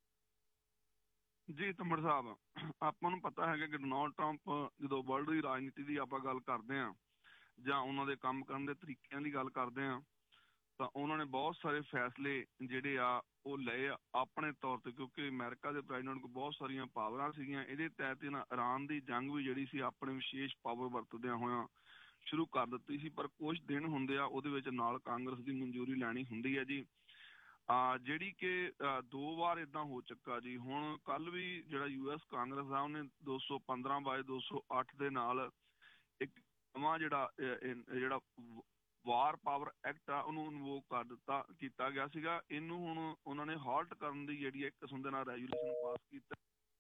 ਜੀ। ਤੰਬੜ ਸਾਹਿਬ, ਆਪਾਂ ਨੂੰ ਪਤਾ ਹੈਗਾ ਕਿ ਡੋਨਾਲਡ ਟਰੰਪ ਜਦੋਂ ਵਰਲਡ ਦੀ ਰਾਜਨੀਤੀ ਦੀ ਆਪਾਂ ਗੱਲ ਕਰਦੇ ਹਾਂ ਜਾਂ ਉਹਨਾਂ ਦੇ ਕੰਮ ਕਰਨ ਦੇ ਤਰੀਕਿਆਂ ਦੀ ਗੱਲ ਕਰਦੇ ਹਾਂ, ਤਾਂ ਉਹਨਾਂ ਨੇ ਬਹੁਤ ਸਾਰੇ ਫੈਸਲੇ ਜਿਹੜੇ ਆ ਉਹ ਲਏ ਆ ਆਪਣੇ ਤੌਰ 'ਤੇ, ਕਿਉਂਕਿ ਅਮਰੀਕਾ ਦੇ ਪ੍ਰੈਜ਼ੀਡੈਂਟ ਕੋਲ ਬਹੁਤ ਸਾਰੀਆਂ ਪਾਵਰਾਂ ਸੀਗੀਆਂ। ਇਹਦੇ ਤਹਿਤ ਇਹਨਾਂ ਇਰਾਨ ਦੀ ਜੰਗ ਵੀ ਜਿਹੜੀ ਸੀ ਆਪਣੇ ਵਿਸ਼ੇਸ਼ ਪਾਵਰ ਵਰਤਦਿਆਂ ਹੋਇਆਂ ਸ਼ੁਰੂ ਕਰ ਦਿੱਤੀ ਸੀ। ਪਰ ਕੁਛ ਦਿਨ ਹੁੰਦੇ ਆ ਉਹਦੇ ਵਿੱਚ ਨਾਲ ਕਾਂਗਰਸ ਦੀ ਮਨਜ਼ੂਰੀ ਲੈਣੀ ਹੁੰਦੀ ਹੈ ਜੀ, ਜਿਹੜੀ ਕਿ ਦੋ ਵਾਰ ਇੱਦਾਂ ਹੋ ਚੁੱਕਾ ਜੀ। ਹੁਣ ਕੱਲ੍ਹ ਵੀ ਜਿਹੜਾ ਯੂ ਐਸ ਕਾਂਗਰਸ ਆ ਉਹਨੇ ਦੋ ਸੌ ਪੰਦਰਾਂ ਬਾਏ ਦੋ ਸੌ ਅੱਠ ਦੇ ਨਾਲ ਇੱਕ ਨਵਾਂ ਜਿਹੜਾ ਜਿਹੜਾ ਵਾਰ ਪਾਵਰ ਐਕਟ ਆ ਉਹਨੂੰ ਇਨਵੋਕ ਕਰ ਦਿੱਤਾ ਕੀਤਾ ਗਿਆ ਸੀਗਾ। ਇਹਨੂੰ ਹੁਣ ਉਹਨਾਂ ਨੇ ਹਾਲਟ ਕਰਨ ਦੀ ਜਿਹੜੀ ਇੱਕ ਕਿਸਮ ਦੇ ਨਾਲ ਰੈਜੂਲੇਸ਼ਨ ਪਾਸ ਕੀਤਾ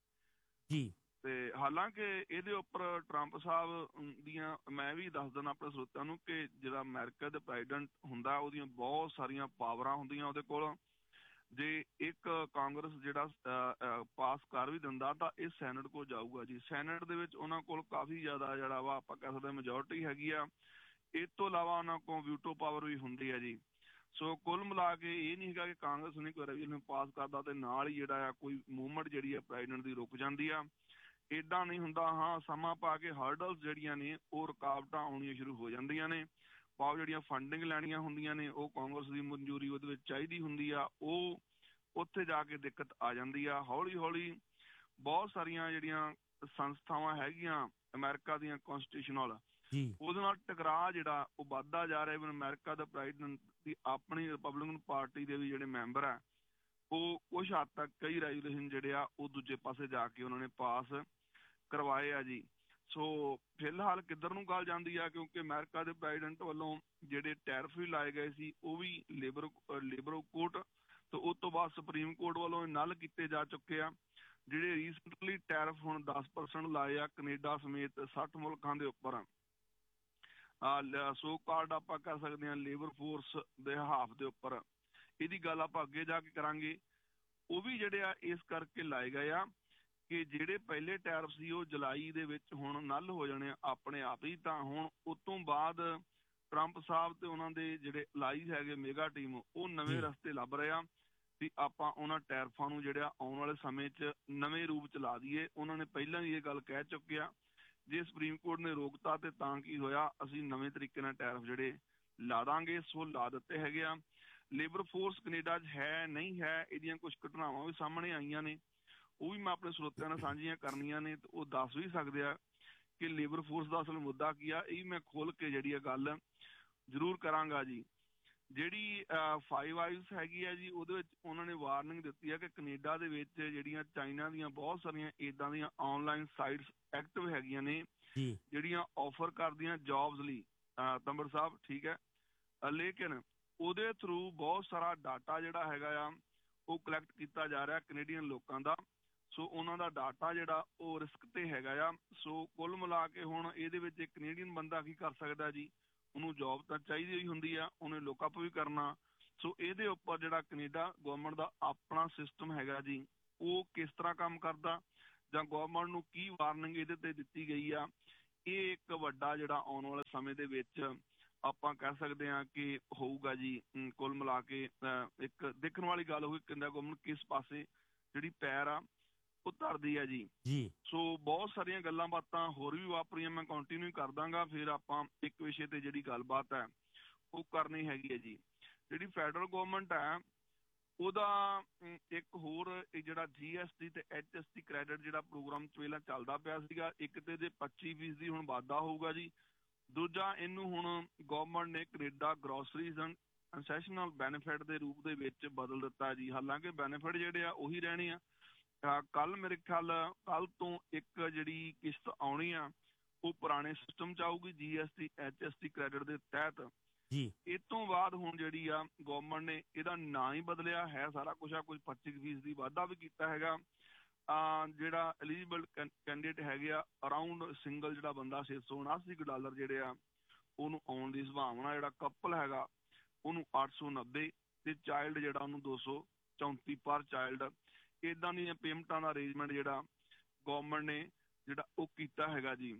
ਜੀ। ਤੇ ਹਾਲਾਂਕਿ ਇਹਦੇ ਉੱਪਰ ਟਰੰਪ ਸਾਹਿਬ ਦੀਆਂ, ਮੈਂ ਵੀ ਦੱਸ ਦਿੰਦਾ ਆਪਣੇ ਸਰੋਤਿਆਂ ਨੂੰ, ਕਿ ਜਿਹੜਾ ਅਮਰੀਕਾ ਦੇ ਪ੍ਰੈਜ਼ੀਡੈਂਟ ਹੁੰਦਾ ਉਹਦੀਆਂ ਬਹੁਤ ਸਾਰੀਆਂ ਪਾਵਰਾਂ ਹੁੰਦੀਆਂ ਉਹਦੇ ਕੋਲ। ਜੇ ਇੱਕ ਕਾਂਗਰਸ ਜਿਹੜਾ ਪਾਸ ਕਰ ਵੀ ਦਿੰਦਾ ਤਾਂ ਇਹ ਸੈਨੇਟ ਕੋਲ ਜਾਊਗਾ ਜੀ। ਸੈਨੇਟ ਦੇ ਵਿੱਚ ਉਹਨਾਂ ਕੋਲ ਕਾਫੀ ਜ਼ਿਆਦਾ ਜਿਹੜਾ ਵਾ ਆਪਾਂ ਕਹਿ ਸਕਦੇ ਮੈਜੋਰਟੀ ਹੈਗੀ ਆ। ਇਸ ਤੋਂ ਇਲਾਵਾ ਉਹਨਾਂ ਕੋਲ ਵੀਟੋ ਪਾਵਰ ਵੀ ਹੁੰਦੀ ਹੈ ਜੀ। ਸੋ ਕੁੱਲ ਮਿਲਾ ਕੇ ਇਹ ਨਹੀਂ ਹੈਗਾ ਕਿ ਕਾਂਗਰਸ ਨੇ ਕੋਈ ਰੈਜੂਲੇਸ਼ਨ ਪਾਸ ਕਰਦਾ ਤੇ ਨਾਲ ਹੀ ਜਿਹੜਾ ਆ ਕੋਈ ਮੂਵਮੈਂਟ ਜਿਹੜੀ ਆ ਪ੍ਰੈਜ਼ੀਡੈਂਟ ਦੀ ਰੁਕ ਜਾਂਦੀ ਆ। ਇੱਦਾਂ ਨਹੀਂ ਹੁੰਦਾ। ਹਾਂ, ਸਮਾਂ ਪਾ ਕੇ ਹਰਡਲਸ ਜਿਹੜੀਆਂ ਨੇ ਉਹ ਰੁਕਾਵਟਾਂ ਆਉਣੀਆਂ ਸ਼ੁਰੂ ਹੋ ਜਾਂਦੀਆਂ ਨੇ। ਭਾਵ ਜਿਹੜੀਆਂ ਫੰਡਿੰਗ ਲੈਣੀਆਂ ਹੁੰਦੀਆਂ ਨੇ ਉਹ ਕਾਂਗਰਸ ਦੀ ਮਨਜ਼ੂਰੀ ਉਹਦੇ ਵਿੱਚ ਚਾਹੀਦੀ ਹੁੰਦੀ ਆ, ਉਹ ਉੱਥੇ ਜਾ ਕੇ ਦਿੱਕਤ ਆ ਜਾਂਦੀ ਆ। ਹੌਲੀ ਹੌਲੀ ਬਹੁਤ ਸਾਰੀਆਂ ਜਿਹੜੀਆਂ ਸੰਸਥਾਵਾਂ ਹੈਗੀਆਂ ਅਮਰੀਕਾ ਦੀਆਂ ਕੌਂਸਟੀਟਿਊਸ਼ਨਲ, ਉਹਦੇ ਨਾਲ ਟਕਰਾਅ ਜਿਹੜਾ ਉਹ ਵੱਧਦਾ ਜਾ ਰਿਹਾ। ਅਮਰੀਕਾ ਦਾ ਪ੍ਰੈਜ਼ੀਡੈਂਟ ਦੀ ਆਪਣੀ ਰਿਪਬਲਿਕਨ ਪਾਰਟੀ ਦੇ ਵੀ ਜਿਹੜੇ ਮੈਂਬਰ ਆ ਉਹ ਕੁਛ ਹੱਦ ਤੱਕ ਕਈ ਰੈਜੂਲੇਸ਼ਨ ਜਿਹੜੇ ਆ ਉਹ ਦੂਜੇ ਪਾਸੇ ਜਾ ਕੇ ਉਹਨਾਂ ਨੇ ਪਾਸ ਕਰਵਾਏ ਆ ਜੀ। ਸੋ ਫਿਲਹਾਲ ਕਿੱਧਰ ਨੂੰ ਗੱਲ ਜਾਂਦੀ ਆ, ਕਿਉਂਕਿ ਅਮਰੀਕਾ ਦੇ ਪ੍ਰੈਜ਼ੀਡੈਂਟ ਵੱਲੋਂ ਜਿਹੜੇ ਟੈਰਿਫ ਵੀ ਲਾਏ ਗਏ ਸੀ ਉਹ ਵੀ ਲੇਬਰ ਲੇਬਰ ਕੋਰਟ ਤੇ ਉਸ ਤੋਂ ਬਾਅਦ ਸੁਪਰੀਮ ਕੋਰਟ ਵੱਲੋਂ ਨੱਲ ਕੀਤੇ ਜਾ ਚੁੱਕੇ ਆ। ਜਿਹੜੇ ਰੀਸੈਂਟਲੀ ਟੈਰਿਫ ਹੁਣ ਦਸ ਪਰਸੈਂਟ ਲਾਏ ਆ ਕੈਨੇਡਾ ਸਮੇਤ ਸੱਠ ਮੁਲਕਾਂ ਦੇ ਉੱਪਰ, ਸੋ ਕਾਰਡ ਆਪਾਂ ਕਰ ਸਕਦੇ ਹਾਂ ਲੇਬਰ ਫੋਰਸ ਦੇ ਹਾਫ ਦੇ ਉੱਪਰ। ਇਹਦੀ ਗੱਲ ਆਪਾਂ ਅੱਗੇ ਜਾ ਕੇ ਕਰਾਂਗੇ। ਉਹ ਵੀ ਜਿਹੜੇ ਆ ਇਸ ਕਰਕੇ ਲਾਏ ਗਏ ਆ ਕਿ ਜਿਹੜੇ ਪਹਿਲੇ ਟੈਰਿਫ ਸੀ ਉਹ ਜੁਲਾਈ ਦੇ ਵਿੱਚ ਹੁਣ ਨੱਲ ਹੋ ਜਾਣੇ ਆ ਆਪਣੇ ਆਪ ਹੀ। ਤਾਂ ਹੁਣ ਉਸ ਤੋਂ ਬਾਅਦ ਟਰੰਪ ਸਾਹਿਬ ਤੇ ਉਹਨਾਂ ਦੇ ਜਿਹੜੇ ਲਾਈਜ਼ ਹੈਗੇ ਮੇਗਾ ਟੀਮ, ਉਹ ਨਵੇਂ ਰਸਤੇ ਲੱਭ ਰਹੇ ਆ ਵੀ ਆਪਾਂ ਉਹਨਾਂ ਟੈਰਿਫਾਂ ਨੂੰ ਜਿਹੜਾ ਆਉਣ ਵਾਲੇ ਸਮੇਂ 'ਚ ਨਵੇਂ ਰੂਪ 'ਚ ਲਾ ਦਈਏ। ਉਹਨਾਂ ਨੇ ਪਹਿਲਾਂ ਹੀ ਇਹ ਗੱਲ ਕਹਿ ਚੁੱਕੇ ਆ, ਜੇ ਸੁਪਰੀਮ ਕੋਰਟ ਨੇ ਰੋਕਤਾ ਤੇ ਤਾਂ ਕੀ ਹੋਇਆ, ਅਸੀਂ ਨਵੇਂ ਤਰੀਕੇ ਨਾਲ ਟੈਰਿਫ ਜਿਹੜੇ ਲਾ ਦਾਂਗੇ। ਸੋ ਲਾ ਦਿੱਤੇ ਹੈਗੇ ਆ। ਲੇਬਰ ਫੋਰਸ ਕੈਨੇਡਾ 'ਚ ਹੈ ਨਹੀਂ ਹੈ, ਇਹਦੀਆਂ ਕੁਛ ਘਟਨਾਵਾਂ ਵੀ ਸਾਹਮਣੇ ਆਈਆਂ ਨੇ, ਉਹ ਵੀ ਮੈਂ ਆਪਣੇ ਸਰੋਤਿਆਂ ਨਾਲ ਸਾਂਝੀਆਂ ਕਰਨੀਆਂ ਨੇ ਤੇ ਉਹ ਦੱਸ ਵੀ ਸਕਦੇ ਆ ਕਿ ਲੇਬਰ ਫੋਰਸ ਦਾ ਅਸਲ ਮੁੱਦਾ ਕੀ ਆ। ਇਹ ਮੈਂ ਖੋਲ ਕੇ ਜਿਹੜੀ ਆ ਗੱਲ ਜ਼ਰੂਰ ਕਰਾਂਗਾ ਜੀ। ਜਿਹੜੀ ਫਾਈਵ ਆਈਜ਼ ਹੈਗੀ ਆ ਜੀ, ਉਹਦੇ ਵਿੱਚ ਉਹਨਾਂ ਨੇ ਵਾਰਨਿੰਗ ਦਿੱਤੀ ਆ ਕਿ ਕੈਨੇਡਾ ਦੇ ਵਿੱਚ ਜਿਹੜੀਆਂ ਚਾਈਨਾ ਦੀਆਂ ਬਹੁਤ ਸਾਰੀਆਂ ਇੱਦਾਂ ਦੀਆਂ ਆਨਲਾਈਨ ਸਾਈਟਸ ਐਕਟਿਵ ਹੈਗੀਆਂ ਨੇ ਜਿਹੜੀਆਂ ਆਫਰ ਕਰਦੀਆਂ ਜੌਬਸ ਲਈ, ਤੰਬੜ ਸਾਹਿਬ, ਠੀਕ ਹੈ, ਲੇਕਿਨ ਉਹਦੇ ਥਰੂ ਬਹੁਤ ਸਾਰਾ ਡਾਟਾ ਜਿਹੜਾ ਹੈਗਾ ਆ ਉਹ ਕਲੈਕਟ ਕੀਤਾ ਜਾ ਰਿਹਾ ਕੈਨੇਡੀਅਨ ਲੋਕਾਂ ਦਾ। ਸੋ ਉਹਨਾਂ ਦਾ ਡਾਟਾ ਜਿਹੜਾ ਉਹ ਰਿਸਕ ਤੇ ਹੈਗਾ ਆ। ਸੋ ਕੁੱਲ ਮਿਲਾ ਕੇ ਹੁਣ ਇਹਦੇ ਵਿੱਚ ਇੱਕ ਕੈਨੇਡੀਅਨ ਬੰਦਾ ਕੀ ਕਰ ਸਕਦਾ ਜੀ, ਉਹਨੂੰ ਜੋਬ ਤਾਂ ਚਾਹੀਦੀ ਹੋਈ ਹੁੰਦੀ ਆ, ਉਹਨੇ ਲੁੱਕਅਪ ਵੀ ਕਰਨਾ। ਸੋ ਇਹਦੇ ਉੱਪਰ ਜਿਹੜਾ ਕੈਨੇਡਾ ਗਵਰਨਮੈਂਟ ਦਾ ਆਪਣਾ ਸਿਸਟਮ ਹੈਗਾ ਜੀ, ਉਹ ਕਿਸ ਤਰ੍ਹਾਂ ਕੰਮ ਕਰਦਾ ਜਾਂ ਗਵਰਨਮੈਂਟ ਨੂੰ ਕੀ ਵਾਰਨਿੰਗ ਇਹਦੇ ਤੇ ਦਿੱਤੀ ਗਈ ਆ, ਇਹ ਇੱਕ ਵੱਡਾ ਜਿਹੜਾ ਆਉਣ ਵਾਲੇ ਸਮੇਂ ਦੇ ਵਿੱਚ ਆਪਾਂ ਕਹਿ ਸਕਦੇ ਹਾਂ ਕਿ ਹੋਊਗਾ ਜੀ। ਕੁੱਲ ਮਿਲਾ ਕੇ ਇੱਕ ਦੇਖਣ ਵਾਲੀ ਗੱਲ ਹੋਈ ਕਹਿੰਦਾ ਗਵਰਨਮੈਂਟ ਕਿਸ ਪਾਸੇ ਜਿਹੜੀ ਪੈਰ ਆ ਉਹ ਧਰਦੀ ਆ ਜੀ। ਜੀ ਸੋ ਬਹੁਤ ਸਾਰੀਆਂ ਗੱਲਾਂ ਬਾਤਾਂ ਹੋਰ ਵੀ ਵਾਪਰੀਆਂ, ਮੈਂ ਕੰਟੀਨਿਊ ਕਰ ਦਾਂਗਾ। ਫਿਰ ਆਪਾਂ ਇੱਕ ਵਿਸ਼ੇ ਤੇ ਜਿਹੜੀ ਗੱਲਬਾਤ ਹੈ ਉਹ ਕਰਨੀ ਹੈਗੀ ਹੈ ਜੀ। ਜਿਹੜੀ ਫੈਡਰਲ ਗਵਰਨਮੈਂਟ ਹੈ ਉਹਦਾ ਇੱਕ ਹੋਰ ਜਿਹੜਾ ਜੀ ਐਸ ਟੀ ਤੇ ਐਚ ਐਸ ਟੀ ਕ੍ਰੈਡਿਟ ਜਿਹੜਾ ਪ੍ਰੋਗਰਾਮ ਪਹਿਲਾਂ ਚੱਲਦਾ ਪਿਆ ਸੀਗਾ, ਇੱਕ ਤੇ ਇਹਦੇ ਪੱਚੀ ਫੀਸਦੀ ਹੁਣ ਵਾਧਾ ਹੋਊਗਾ ਜੀ। ਦੂਜਾ ਇਹਨੂੰ ਹੁਣ ਗਵਰਨਮੈਂਟ ਨੇ ਕੈਨੇਡਾ ਗਰੋਸਰੀਜ਼ ਐਂਡ ਕੰਸੈਸ਼ਨਲ ਬੈਨੀਫਿਟ ਦੇ ਰੂਪ ਦੇ ਵਿੱਚ ਬਦਲ ਦਿੱਤਾ ਜੀ। ਹਾਲਾਂਕਿ ਬੈਨੀਫਿਟ ਜਿਹੜੇ ਆ ਉਹੀ ਰਹਿਣੇ ਆ। ਕੱਲ ਮੇਰੇ ਖਿਆਲ ਕੱਲ ਤੋਂ ਇੱਕ ਜਿਹੜੀ ਕਿਸ਼ਤ ਆਉਣੀ ਆ ਉਹ ਪੁਰਾਣੇ ਸਿਸਟਮ 'ਚ ਆਊਗੀ G S T H S T credit ਦੇ ਤਹਿਤ ਜੀ। ਇਹ ਤੋਂ ਬਾਅਦ ਹੁਣ ਜਿਹੜੀ ਆ ਗਵਰਨਮੈਂਟ ਨੇ ਇਹਦਾ ਨਾਂ ਹੀ ਬਦਲਿਆ ਹੈ, ਸਾਰਾ ਕੁਛ ਆ, ਕੁਝ ਪੱਚੀ ਫੀਸਦੀ ਵਾਧਾ ਵੀ ਕੀਤਾ ਹੈਗਾ। ਜਿਹੜਾ ਐਲੀਜੀਬਲ ਕੈਂਡੀਡੇਟ ਹੈਗੇ ਆ ਅਰਾਊਂਡ ਸਿੰਗਲ ਜਿਹੜਾ ਬੰਦਾ ਛੇ ਸੌ ਉਨਾਸੀ ਡਾਲਰ ਜਿਹੜੇ ਆ ਉਹਨੂੰ ਆਉਣ ਦੀ ਸੰਭਾਵਨਾ। ਜਿਹੜਾ ਕਪਲ ਹੈਗਾ ਉਹਨੂੰ ਅੱਠ ਸੌ ਨੱਬੇ ਤੇ ਚਾਈਲਡ ਜਿਹੜਾ ਉਹਨੂੰ ਦੋ ਸੌ ਚੌਂਤੀ ਪਰ ਚਾਈਲਡ। ਇੱਦਾਂ ਦੀਆਂ ਪੇਮੈਂਟਾਂ ਦਾ ਅਰੇਂਜਮੈਂਟ ਜਿਹੜਾ ਗਵਰਨਮੈਂਟ ਨੇ ਜਿਹੜਾ ਉਹ ਕੀਤਾ ਹੈਗਾ ਜੀ।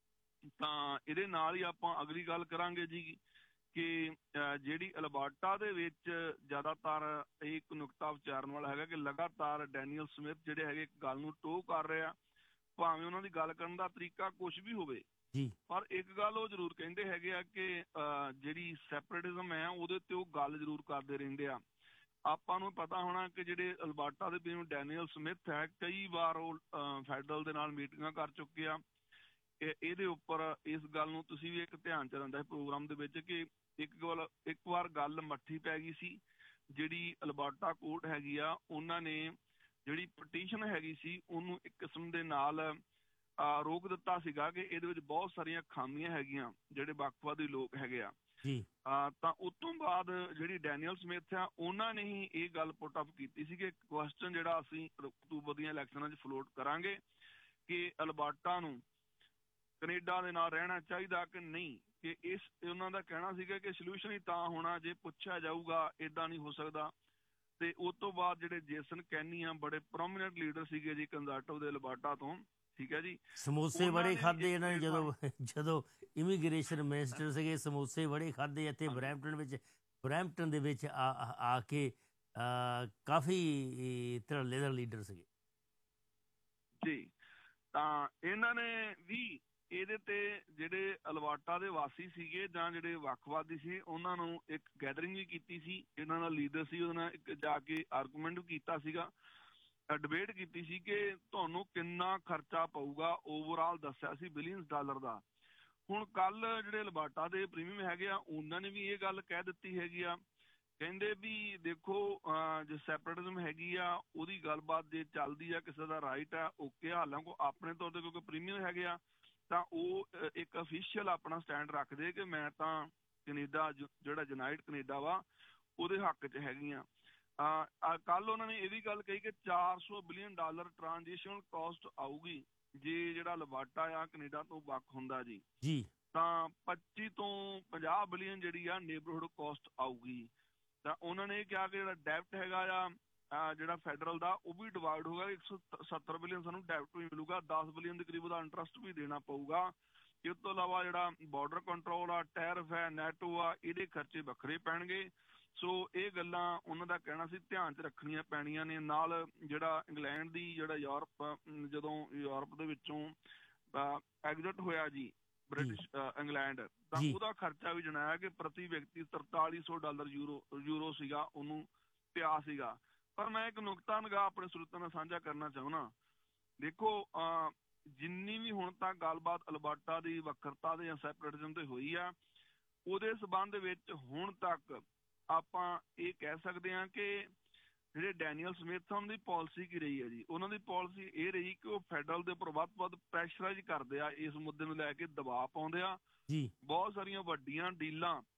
ਤਾਂ ਇਹਦੇ ਨਾਲ ਹੀ ਆਪਾਂ ਅਗਲੀ ਗੱਲ ਕਰਾਂਗੇ ਜੀ ਕਿ ਜਿਹੜੀ ਅਲਬਰਟਾ ਦੇ ਵਿੱਚ ਜ਼ਿਆਦਾਤਰ ਇਹ ਇੱਕ ਨੁਕਤਾ ਵਿਚਾਰਨ ਵਾਲਾ ਹੈਗਾ ਕਿ ਲਗਾਤਾਰ ਡੈਨੀਅਲ ਸਮਿਥ ਜਿਹੜੇ ਹੈਗੇ ਇੱਕ ਗੱਲ ਨੂੰ ਟੋਹ ਕਰ ਰਹੇ ਆ, ਭਾਵੇਂ ਉਹਨਾਂ ਦੀ ਗੱਲ ਕਰਨ ਦਾ ਤਰੀਕਾ ਕੁਛ ਵੀ ਹੋਵੇ ਜੀ, ਪਰ ਇੱਕ ਗੱਲ ਉਹ ਜ਼ਰੂਰ ਕਹਿੰਦੇ ਹੈਗੇ ਆ ਕਿ ਜਿਹੜੀ ਸੈਪਰੇਟਿਜ਼ਮ ਹੈ ਉਹਦੇ ਤੇ ਉਹ ਗੱਲ ਜ਼ਰੂਰ ਕਰਦੇ ਰਹਿੰਦੇ ਆ। ਆਪਾਂ ਨੂੰ ਪਤਾ ਹੋਣਾ ਕਿ ਜਿਹੜੇ ਅਲਬਰਟਾ ਦੇ ਪੀਐਮ ਡੈਨੀਅਲ ਸਮਿਥ ਹੈ, ਕਈ ਵਾਰ ਉਹ ਫੈਡਰਲ ਦੇ ਨਾਲ ਮੀਟਿੰਗਾਂ ਕਰ ਚੁੱਕੇ ਆ। ਇਹਦੇ ਉੱਪਰ ਇਸ ਗੱਲ ਨੂੰ ਤੁਸੀਂ ਵੀ ਇੱਕ ਧਿਆਨ ਚ ਰਹਿੰਦਾ ਪ੍ਰੋਗਰਾਮ ਦੇ ਵਿੱਚ ਕਿ ਇੱਕ ਗੱਲ ਇੱਕ ਵਾਰ ਗੱਲ ਮੱਠੀ ਪੈ ਗਈ ਸੀ। ਜਿਹੜੀ ਅਲਬਰਟਾ ਕੋਰਟ ਹੈਗੀ ਆ ਉਹਨਾਂ ਨੇ ਜਿਹੜੀ ਪਟੀਸ਼ਨ ਹੈਗੀ ਸੀ ਉਹਨੂੰ ਇੱਕ ਕਿਸਮ ਦੇ ਨਾਲ ਰੋਕ ਦਿੱਤਾ ਸੀਗਾ ਕਿ ਇਹਦੇ ਵਿੱਚ ਬਹੁਤ ਸਾਰੀਆਂ ਖਾਮੀਆਂ ਹੈਗੀਆਂ ਜਿਹੜੇ ਵੱਖਵਾਦੀ ਲੋਕ ਹੈਗੇ ਆ ਜੀ। ਤਾਂ ਉਸ ਤੋਂ ਬਾਅਦ ਜਿਹੜੀ ਡੈਨੀਅਲ ਸਮਿਥ ਆ ਉਹਨਾਂ ਨੇ ਹੀ ਇਹ ਗੱਲ ਪੁੱਟ ਅਪ ਕੀਤੀ ਸੀ ਕਿ ਕੁਐਸਚਨ ਜਿਹੜਾ ਅਸੀਂ ਅਕਤੂਬਰ ਦੀਆਂ ਇਲੈਕਸ਼ਨਾਂ 'ਚ ਫਲੋਟ ਕਰਾਂਗੇ ਕਿ ਅਲਬਰਟਾ ਨੂੰ ਕੈਨੇਡਾ ਦੇ ਨਾਲ ਰਹਿਣਾ ਚਾਹੀਦਾ ਕਿ ਨਹੀਂ। ਕਿ ਇਸ ਉਹਨਾਂ ਦਾ ਕਹਿਣਾ ਸੀਗਾ ਕਿ ਸੋਲਿਊਸ਼ਨ ਹੀ ਤਾਂ ਹੋਣਾ ਜੇ ਪੁੱਛਿਆ ਜਾਊਗਾ, ਏਦਾਂ ਨਹੀਂ ਹੋ ਸਕਦਾ। ਤੇ ਉਸ ਤੋਂ ਬਾਅਦ ਜਿਹੜੇ ਜੇਸਨ ਕੈਨੀ ਆ ਬੜੇ ਪ੍ਰੋਮੀਨੈਂਟ ਲੀਡਰ ਸੀਗੇ ਜੀ ਕੰਜ਼ਰਵੇਟਿਵ ਦੇ ਅਲਬਰਟਾ ਤੋਂ, ਠੀਕ ਹੈ ਜੀ। ਸਮੋਸੇ ਬੜੇ ਖਾਦੇ ਇਹਨਾਂ ਨੇ ਜਦੋਂ ਜਦੋਂ ਇਮੀਗ੍ਰੇਸ਼ਨ ਮਿਨਿਸਟਰ ਸੀਗੇ, ਸਮੋਸੇ ਬੜੇ ਖਾਦੇ ਇੱਥੇ ਬਰੈਂਪਟਨ ਵਿੱਚ ਬਰੈਂਪਟਨ ਦੇ ਵਿੱਚ ਆ ਆ ਕੇ ਕਾਫੀ ਧੜੱਲੇ ਦਾ ਲੀਡਰ ਸੀਗੇ ਜੀ। ਤਾਂ ਇਹਨਾਂ ਨੇ ਵੀ ਇਹਦੇ ਤੇ ਜਿਹੜੇ ਅਲਬਰਟਾ ਦੇ ਵਾਸੀ ਸੀਗੇ ਜਾਂ ਜਿਹੜੇ ਵੱਖਵਾਦੀ ਸੀ ਉਹਨਾਂ ਨੂੰ ਇੱਕ ਗੈਦਰਿੰਗ ਵੀ ਕੀਤੀ ਸੀ। ਇਹਨਾਂ ਦਾ ਲੀਡਰ ਸੀ ਉਹਦੇ ਨਾਲ ਇੱਕ ਜਾ ਕੇ ਆਰਗੂਮੈਂਟ ਵੀ ਕੀਤਾ ਸੀਗਾ, ਡਿਬੇਟ ਕੀਤੀ ਸੀ ਕਿ ਤੁਹਾਨੂੰ ਕਿੰਨਾ ਖਰਚਾ ਪਊਗਾ। ਓਵਰਆਲ ਦੱਸਿਆ ਸੀ ਬਿਲੀਅਨਸ ਡਾਲਰ ਦਾ। ਹੁਣ ਕੱਲ ਜਿਹੜੇ ਅਲਬਰਟਾ ਦੇ ਪ੍ਰੀਮੀਅਮ ਹੈਗੇ ਆ ਉਹਨਾਂ ਨੇ ਵੀ ਇਹ ਗੱਲ ਕਹਿ ਦਿੱਤੀ ਹੈਗੀ ਆ, ਕਹਿੰਦੇ ਵੀ ਦੇਖੋ ਜੇ ਸੈਪਰੇਟਿਜ਼ਮ ਹੈਗੀ ਆ ਉਹਦੀ ਗੱਲਬਾਤ ਜੇ ਚੱਲਦੀ ਆ, ਕਿਸੇ ਦਾ ਰਾਈਟ ਆ ਓਕੇ। ਹਾਲਾਂਕਿ ਆਪਣੇ ਤੌਰ ਤੇ ਕਿਉਂਕਿ ਪ੍ਰੀਮੀਅਮ ਹੈਗੇ ਆ ਤਾਂ ਉਹ ਇੱਕ ਅਫੀਸ਼ੀਅਲ ਆਪਣਾ ਸਟੈਂਡ ਰੱਖਦੇ ਕਿ ਮੈਂ ਤਾਂ ਕੈਨੇਡਾ ਜਿਹੜਾ ਯੂਨਾਈਟਡ ਕੈਨੇਡਾ ਵਾ ਉਹਦੇ ਹੱਕ 'ਚ ਹੈਗੀਆਂ। ਕੱਲ ਉਹਨਾਂ ਨੇ ਇਹ ਵੀ ਗੱਲ ਕਹੀ ਕਿ ਚਾਰ ਸੌ ਬਿਲੀਅਨ ਡਾਲਰ ਟ੍ਰਾਂਜੀਸ਼ਨਲ ਕਾਸਟ ਆਊਗੀ ਜੇ ਜਿਹੜਾ ਅਲਬਰਟਾ ਆ ਕੈਨੇਡਾ ਤੋਂ ਵੱਖ ਹੁੰਦਾ ਜੀ ਜੀ ਤਾਂ ਪੱਚੀ ਤੋਂ ਪੰਜਾਹ ਬਿਲੀਅਨ ਜਿਹੜੀ ਆ ਨੇਬਰਹੁੱਡ ਕਾਸਟ ਆਊਗੀ। ਤਾਂ ਉਹਨਾਂ ਨੇ ਕਿਹਾ ਕਿ ਜਿਹੜਾ ਡੈਬਟ ਹੈਗਾ ਆ ਜਿਹੜਾ ਫੈਡਰਲ ਦਾ ਉਹ ਵੀ ਡਿਵਾਈਡ ਹੋਗਾ। ਇੱਕ ਸੌ ਸੱਤਰ ਬਿਲੀਅਨ ਸਾਨੂੰ ਡੈਬਟ ਵੀ ਮਿਲੂਗਾ, ਦਸ ਬਿਲੀਅਨ ਦੇ ਕਰੀਬ ਉਹਦਾ ਇੰਟਰਸਟ ਵੀ ਦੇਣਾ ਪਊਗਾ। ਇਸ ਤੋਂ ਇਲਾਵਾ ਜਿਹੜਾ ਬਾਰਡਰ ਕੰਟਰੋਲ ਆ, ਟੈਰਿਫ ਹੈ, ਨੈਟੋ ਆ, ਇਹਦੇ ਖਰਚੇ ਵੱਖਰੇ ਪੈਣਗੇ। ਸੋ ਇਹ ਗੱਲਾਂ ਉਹਨਾਂ ਦਾ ਕਹਿਣਾ ਸੀ ਧਿਆਨ 'ਚ ਰੱਖਣੀਆਂ ਪੈਣੀਆਂ ਨੇ। ਨਾਲ ਜਿਹੜਾ ਇੰਗਲੈਂਡ ਦੀ ਜਿਹੜਾ ਯੂਰਪ ਜਦੋਂ ਯੂਰਪ ਦੇ ਵਿੱਚੋਂ ਐਗਜ਼ਿਟ ਹੋਇਆ ਜੀ ਬ੍ਰਿਟਿਸ਼ ਇੰਗਲੈਂਡ, ਤਾਂ ਉਹਦਾ ਖਰਚਾ ਵੀ ਜਣਾਇਆ ਕਿ ਪ੍ਰਤੀ ਵਿਅਕਤੀ ਤਰਤਾਲੀ ਸੌ ਡਾਲਰ ਯੂਰੋ ਯੂਰੋ ਸੀਗਾ ਉਹਨੂੰ ਪਿਆ ਸੀਗਾ। ਪਰ ਮੈਂ ਇੱਕ ਨੁਕਤਾ ਨਿਗਾਹ ਆਪਣੇ ਸਰੋਤਾਂ ਨਾਲ ਸਾਂਝਾ ਕਰਨਾ ਚਾਹੁੰਦਾ। ਦੇਖੋ ਜਿੰਨੀ ਵੀ ਹੁਣ ਤੱਕ ਗੱਲਬਾਤ ਅਲਬਰਟਾ ਦੀ ਵੱਖਰਤਾ ਦੇ ਜਾਂ ਸੈਪਰੇਟਿਜ਼ਮ ਤੇ ਹੋਈ ਆ ਉਹਦੇ ਸੰਬੰਧ ਵਿੱਚ ਹੁਣ ਤੱਕ ਆਪਾਂ ਇਹ ਕਹਿ ਸਕਦੇ ਹਾਂ ਕਿ ਜਿਹੜੇ ਡੈਨੀਅਲ ਸਮਿਥ ਉਹਨਾਂ ਦੀ ਪਾਲਿਸੀ ਕੀ ਰਹੀ ਹੈ ਜੀ। ਉਹਨਾਂ ਦੀ ਪਾਲਿਸੀ ਇਹ ਰਹੀ ਕਿ ਉਹ ਫੈਡਰਲ ਦੇ ਉੱਪਰ ਵੱਧ ਤੋਂ ਵੱਧ ਪ੍ਰੈਸ਼ਰਾਈਜ਼ ਕਰਦੇ ਆ, ਇਸ ਮੁੱਦੇ ਨੂੰ ਲੈ ਕੇ ਦਬਾਅ ਪਾਉਂਦੇ ਆ। ਬਹੁਤ ਸਾਰੀਆਂ ਵੱਡੀਆਂ ਡੀਲਾਂ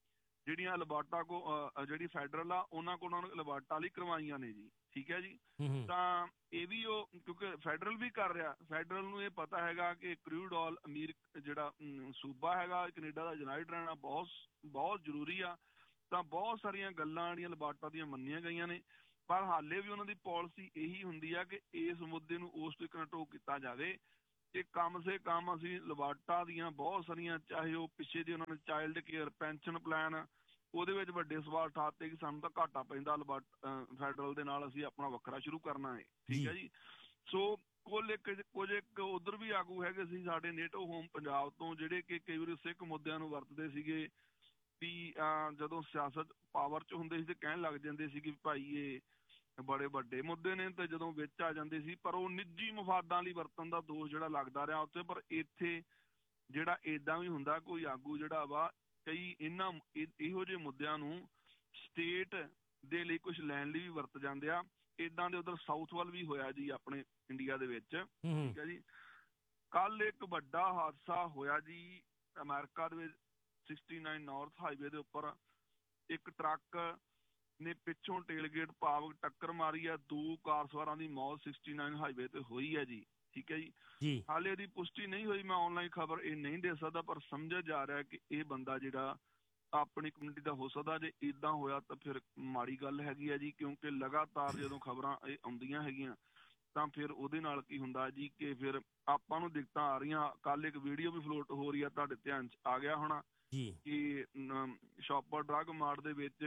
ਜਿਹੜੀਆਂ ਲਬਾਰਟਾ ਕੋ ਜਿਹੜੀ ਫੈਡਰਲ ਆ ਉਹਨਾਂ ਕੋਲ ਉਹਨਾਂ ਨੇ ਲਬਾਰਟਾ ਲਈ ਕਰਵਾਈਆਂ ਨੇ ਜੀ, ਠੀਕ ਹੈ ਜੀ। ਤਾਂ ਇਹ ਵੀ ਉਹ ਕਿਉਂਕਿ ਫੈਡਰਲ ਵੀ ਕਰ ਰਿਹਾ, ਫੈਡਰਲ ਨੂੰ ਇਹ ਪਤਾ ਹੈਗਾ ਕਿ ਕਰੂਡ ਆਇਲ ਅਮੀਰ ਜਿਹੜਾ ਸੂਬਾ ਹੈਗਾ ਕੈਨੇਡਾ ਦਾ ਯੂਨਾਈਟਡ ਰਹਿਣਾ ਬਹੁਤ ਬਹੁਤ ਜ਼ਰੂਰੀ ਆ। ਤਾਂ ਬਹੁਤ ਸਾਰੀਆਂ ਗੱਲਾਂ ਜਿਹੜੀਆਂ ਲਬਾਰਟਾ ਦੀਆਂ ਮੰਨੀਆਂ ਗਈਆਂ ਨੇ, ਪਰ ਹਾਲੇ ਵੀ ਉਹਨਾਂ ਦੀ ਪਾਲਿਸੀ ਇਹੀ ਹੁੰਦੀ ਆ ਕਿ ਇਸ ਮੁੱਦੇ ਨੂੰ ਉਸ ਤਰੀਕੇ ਨਾਲ ਢੋਕ ਕੀਤਾ ਜਾਵੇ ਕਿ ਕਮ ਸੇ ਕਮ ਅਸੀਂ ਲਬਾਰਟਾ ਦੀਆਂ ਬਹੁਤ ਸਾਰੀਆਂ, ਚਾਹੇ ਉਹ ਪਿੱਛੇ ਦੀ ਉਹਨਾਂ ਨੇ ਚਾਈਲਡ ਕੇਅਰ ਪੈਨਸ਼ਨ ਪਲਾਨ, ਉਹਦੇ ਵਿੱਚ ਵੱਡੇ ਸਵਾਲ ਉਠਾਤੇ ਕਿ ਸਾਨੂੰ ਤਾਂ ਘਾਟਾ ਪੈਂਦਾ ਲਬਾਰਟ ਫੈਡਰਲ ਦੇ ਨਾਲ, ਅਸੀਂ ਆਪਣਾ ਵੱਖਰਾ ਸ਼ੁਰੂ ਕਰਨਾ ਹੈ, ਠੀਕ ਹੈ ਜੀ। ਸੋ ਕੁੱਲ ਇੱਕ ਕੁਝ ਇੱਕ ਉੱਧਰ ਵੀ ਆਗੂ ਹੈਗੇ ਸੀ ਸਾਡੇ ਨੇਟੋ ਹੋਮ ਪੰਜਾਬ ਤੋਂ, ਜਿਹੜੇ ਕਿ ਕਈ ਵਾਰੀ ਸਿੱਖ ਮੁੱਦਿਆਂ ਨੂੰ ਵਰਤਦੇ ਸੀਗੇ ਵੀ ਜਦੋਂ ਸਿਆਸਤ ਪਾਵਰ 'ਚ ਹੁੰਦੇ ਸੀ ਤੇ ਕਹਿਣ ਲੱਗ ਜਾਂਦੇ ਸੀ ਕਿ ਭਾਈ ਇਹ ਬੜੇ ਵੱਡੇ ਮੁੱਦੇ ਨੇ, ਤੇ ਜਦੋਂ ਵਿੱਚ ਆ ਜਾਂਦੇ ਸੀ ਪਰ ਉਹ ਨਿੱਜੀ ਮਫਾਦਾਂ ਲਈ ਵਰਤਣ ਦਾ ਦੋਸ਼ ਜਿਹੜਾ ਲੱਗਦਾ ਰਿਹਾ ਉੱਥੇ। ਪਰ ਇੱਥੇ ਜਿਹੜਾ ਏਦਾਂ ਵੀ ਹੁੰਦਾ, ਕੋਈ ਆਗੂ ਜਿਹੜਾ ਵਾ ਕਈ ਇਹਨਾਂ ਇਹੋ ਜਿਹੇ ਮੁੱਦਿਆਂ ਨੂੰ ਸਟੇਟ ਦੇ ਲਈ ਕੁਛ ਲੈਣ ਲਈ ਵੀ ਵਰਤ ਜਾਂਦੇ ਆ। ਏਦਾਂ ਦੇ ਉਧਰ ਸਾਊਥ ਵੱਲ ਵੀ ਹੋਇਆ ਜੀ ਆਪਣੇ ਇੰਡੀਆ ਦੇ ਵਿੱਚ, ਠੀਕ ਹੈ ਜੀ। ਕੱਲ ਇੱਕ ਵੱਡਾ ਹਾਦਸਾ ਹੋਇਆ ਜੀ ਅਮਰੀਕਾ ਦੇ ਵਿੱਚ, ਸਿਕਸਟੀ ਨਾਈਨ ਨਾਰਥ ਹਾਈਵੇ ਦੇ ਉੱਪਰ ਇੱਕ ਟਰੱਕ ਨੇ ਪਿੱਛੋਂ ਟੇਲਗੇਟ ਪਾਵ ਟੱਕਰ ਮਾਰੀ ਆ, ਦੋ ਕਾਰ ਸਵਾਰਾਂ ਦੀ ਮੌਤ ਸਿਕਸਟੀ ਨਾਈਨ ਹਾਈਵੇ ਤੇ ਹੋਈ ਹੈ ਜੀ, ਠੀਕ ਹੈ ਜੀ। ਹਾਲੇ ਇਹਦੀ ਪੁਸ਼ਟੀ ਨਹੀਂ ਹੋਈ, ਮੈਂ ਆਨਲਾਈਨ ਖਬਰ ਇਹ ਨਹੀਂ ਦੇ ਸਕਦਾ, ਪਰ ਸਮਝਿਆ ਜਾ ਰਿਹਾ ਕਿ ਇਹ ਬੰਦਾ ਜਿਹੜਾ ਆਪਣੀ ਕਮਿਊਨਿਟੀ ਦਾ ਹੋ ਸਕਦਾ। ਜੇ ਏਦਾਂ ਹੋਇਆ ਤਾਂ ਫਿਰ ਮਾੜੀ ਗੱਲ ਹੈਗੀ ਆ ਜੀ, ਕਿਉਂਕਿ ਲਗਾਤਾਰ ਜਦੋਂ ਖਬਰਾਂ ਇਹ ਆਉਂਦੀਆਂ ਹੈਗੀਆਂ ਤਾਂ ਫਿਰ ਉਹਦੇ ਨਾਲ ਕੀ ਹੁੰਦਾ ਜੀ ਕਿ ਫਿਰ ਆਪਾਂ ਨੂੰ ਦਿੱਕਤਾਂ ਆ ਰਹੀਆਂ। ਕੱਲ ਇੱਕ ਵੀਡੀਓ ਵੀ ਫਲੋਟ ਹੋ ਰਹੀ ਆ, ਤੁਹਾਡੇ ਧਿਆਨ 'ਚ ਆ ਗਿਆ ਹੋਣਾ ਕਿ ਸ਼ਾਪਰ ਡਰੱਗ ਮਾਰਟ ਦੇ ਵਿੱਚ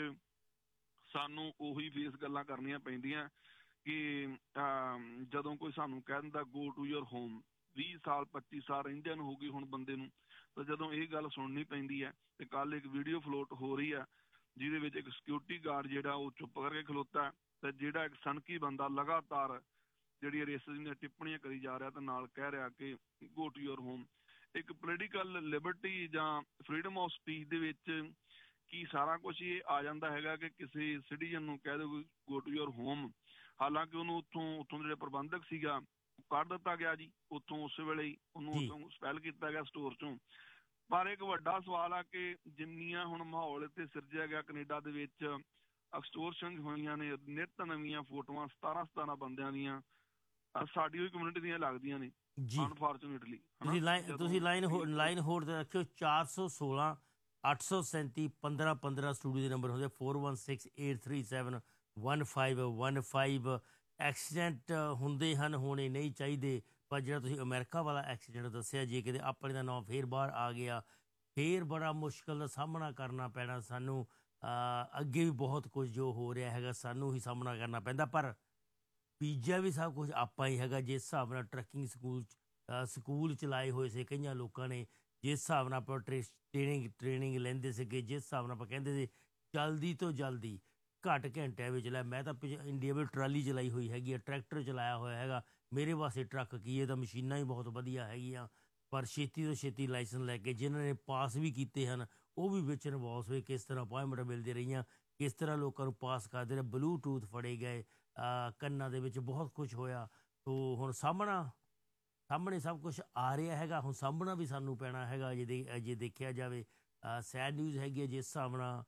ਸਾਨੂੰ ਉਹੀ ਫੇਸ ਗੱਲਾਂ ਕਰਨੀਆਂ ਪੈਂਦੀਆਂ ਕਿ ਜਦੋਂ ਕੋਈ ਸਾਨੂੰ ਕਹਿ ਦਿੰਦਾ ਗੋ ਟੂ ਯੋਰ ਹੋਮ, ਵੀਹ ਸਾਲ ਪੱਚੀ ਸਾਲ ਰਹਿੰਦਿਆਂ ਨੂੰ ਹੋ ਗਈ ਹੁਣ ਬੰਦੇ ਨੂੰ, ਤਾਂ ਜਦੋਂ ਇਹ ਗੱਲ ਸੁਣਨੀ ਪੈਂਦੀ ਹੈ। ਤੇ ਕੱਲ ਇੱਕ ਵੀਡੀਓ ਫਲੋਟ ਹੋ ਰਹੀ ਆ ਜਿਹਦੇ ਵਿੱਚ ਇੱਕ ਸਿਕਿਉਰਿਟੀ ਗਾਰਡ ਜਿਹੜਾ ਉਹ ਚੁੱਪ ਕਰਕੇ ਖਲੋਤਾ, ਤੇ ਜਿਹੜਾ ਇੱਕ ਸਨਕੀ ਬੰਦਾ ਲਗਾਤਾਰ ਜਿਹੜੀ ਰੇਸਿਜ਼ਮ ਦੀਆਂ ਟਿੱਪਣੀਆਂ ਕਰੀ ਜਾ ਰਿਹਾ ਤੇ ਨਾਲ ਕਹਿ ਰਿਹਾ ਕਿ ਗੋ ਟੂ ਯੋਰ ਹੋਮ। ਇੱਕ ਪੋਲੀਟੀਕਲ ਲਿਬਰਟੀ ਜਾਂ ਫਰੀਡਮ ਆਫ ਸਪੀਚ ਦੇ ਵਿੱਚ ਕੀ ਸਾਰਾ ਕੁਛ ਇਹ ਆ ਜਾਂਦਾ ਹੈਗਾ ਕਿ ਕਿਸੇ ਸਿਟੀਜ਼ਨ ਨੂੰ ਕਹਿ ਦਿਓ ਗੋ ਟੂ ਯੋਰ ਹੋਮ, ਹਾਲਾਂਕਿ ਉਹਨੂੰ ਉੱਥੋਂ ਉੱਥੋਂ ਜਿਹੜਾ ਪ੍ਰਬੰਧਕ ਸੀਗਾ ਕੱਢ ਦਿੱਤਾ ਗਿਆ ਜੀ ਉੱਥੋਂ, ਉਸ ਵੇਲੇ ਹੀ ਉਹਨੂੰ ਉੱਥੋਂ ਐਕਸਪੈਲ ਕੀਤਾ ਗਿਆ ਸਟੋਰ ਚੋਂ। ਪਰ ਇੱਕ ਵੱਡਾ ਸਵਾਲ ਆ ਕਿ ਜਿੰਨੀਆਂ ਹੁਣ ਮਾਹੌਲ ਇੱਥੇ ਸਿਰਜਿਆ ਗਿਆ ਕੈਨੇਡਾ ਦੇ ਵਿੱਚ, ਐਕਸਟੋਰਸ਼ਨ ਹੋਈਆਂ ਨੇ, ਨਿੱਤ ਨਵੀਆਂ ਫੋਟੋਆਂ ਸਤਾਰਾਂ ਸਤਾਰਾਂ ਬੰਦਿਆਂ ਦੀਆਂ ਸਾਡੀ ਹੋਈ ਕਮਿਊਨਿਟੀ ਦੀਆਂ ਲੱਗਦੀਆਂ ਨੇ ਅਨਫੋਰਚੂਨੇਟਲੀ। ਤੁਸੀਂ ਲਾਈਨ ਤੁਸੀਂ ਲਾਈਨ ਲਾਈਨ ਹੋਲਡ ਤੇ ਰੱਖਿਓ, ਚਾਰ ਸੌ ਸੋਲਾਂ ਅੱਠ ਸੌ ਸੈਂਤੀ ਪੰਦਰਾਂ ਪੰਦਰਾਂ ਸਟੂਡੀਓ ਦੇ ਨੰਬਰ ਹੁੰਦੇ, four one six eight three seven one five one five. Accident ਹੁੰਦੇ ਹਨ, ਹੋਣੇ ਨਹੀਂ ਚਾਹੀਦੇ, ਪਰ ਜਿਹੜਾ ਤੁਸੀਂ ਅਮਰੀਕਾ ਵਾਲਾ ਐਕਸੀਡੈਂਟ ਦੱਸਿਆ, ਜੇ ਕਿਤੇ ਆਪਣੇ ਦਾ ਨਾਮ ਫੇਰ ਬਾਹਰ ਆ ਗਿਆ ਫੇਰ ਬੜਾ ਮੁਸ਼ਕਿਲ ਦਾ ਸਾਹਮਣਾ ਕਰਨਾ ਪੈਣਾ ਸਾਨੂੰ। ਅੱਗੇ ਵੀ ਬਹੁਤ ਕੁਝ ਜੋ ਹੋ ਰਿਹਾ ਹੈਗਾ ਸਾਨੂੰ ਹੀ ਸਾਹਮਣਾ ਕਰਨਾ ਪੈਂਦਾ, ਪਰ ਬੀਜਿਆ ਵੀ ਸਭ ਕੁਝ ਆਪਾਂ ਹੀ ਹੈਗਾ। ਜਿਸ ਹਿਸਾਬ ਨਾਲ ਟਰੱਕਿੰਗ ਸਕੂਲ ਸਕੂਲ ਚਲਾਏ ਹੋਏ ਸੀ ਕਈਆਂ ਲੋਕਾਂ ਨੇ, ਜਿਸ ਹਿਸਾਬ ਨਾਲ ਆਪਾਂ ਟ੍ਰੇ ਟ੍ਰੇਨਿੰਗ ਟ੍ਰੇਨਿੰਗ ਲੈਂਦੇ ਸੀਗੇ, ਜਿਸ ਹਿਸਾਬ ਨਾਲ ਆਪਾਂ ਕਹਿੰਦੇ ਸੀ ਜਲਦੀ ਤੋਂ ਜਲਦੀ ਘੱਟ ਘੰਟਿਆਂ ਵਿੱਚ ਲੈ, ਮੈਂ ਤਾਂ ਇੰਡੀਆ ਵਿੱਚ ਟਰਾਲੀ ਚਲਾਈ ਹੋਈ ਹੈਗੀ ਆ, ਟਰੈਕਟਰ ਚਲਾਇਆ ਹੋਇਆ ਹੈਗਾ, ਮੇਰੇ ਵਾਸਤੇ ਟਰੱਕ ਕੀ, ਇਹ ਤਾਂ ਮਸ਼ੀਨਾਂ ਹੀ ਬਹੁਤ ਵਧੀਆ ਹੈਗੀਆਂ। ਪਰ ਛੇਤੀ ਤੋਂ ਛੇਤੀ ਲਾਇਸੈਂਸ ਲੈ ਕੇ ਜਿਨ੍ਹਾਂ ਨੇ ਪਾਸ ਵੀ ਕੀਤੇ ਹਨ ਉਹ ਵੀ ਵਿੱਚ ਇਨਵੋਲਵ ਹੋਏ, ਕਿਸ ਤਰ੍ਹਾਂ ਅਪਾਇੰਟਮੈਂਟ ਮਿਲਦੀ ਰਹੀਆਂ, ਕਿਸ ਤਰ੍ਹਾਂ ਲੋਕਾਂ ਨੂੰ ਪਾਸ ਕਰਦੇ ਰਹੇ, ਬਲੂਟੂਥ ਫੜੇ ਗਏ, ਕੰਨਾਂ ਦੇ ਵਿੱਚ ਬਹੁਤ ਕੁਝ ਹੋਇਆ। ਤੋ ਹੁਣ ਸਾਹਮਣਾ ਸਾਹਮਣੇ ਸਭ ਕੁਛ ਆ ਰਿਹਾ ਹੈਗਾ, ਹੁਣ ਸਾਹਮਣਾ ਵੀ ਸਾਨੂੰ ਪੈਣਾ ਹੈਗਾ। ਜੇ ਦੇ ਜੇ ਦੇਖਿਆ ਜਾਵੇ ਸੈਡ ਨਿਊਜ਼ ਹੈਗੀ ਹੈ, ਜਿਸ ਹਿਸਾਬ ਨਾਲ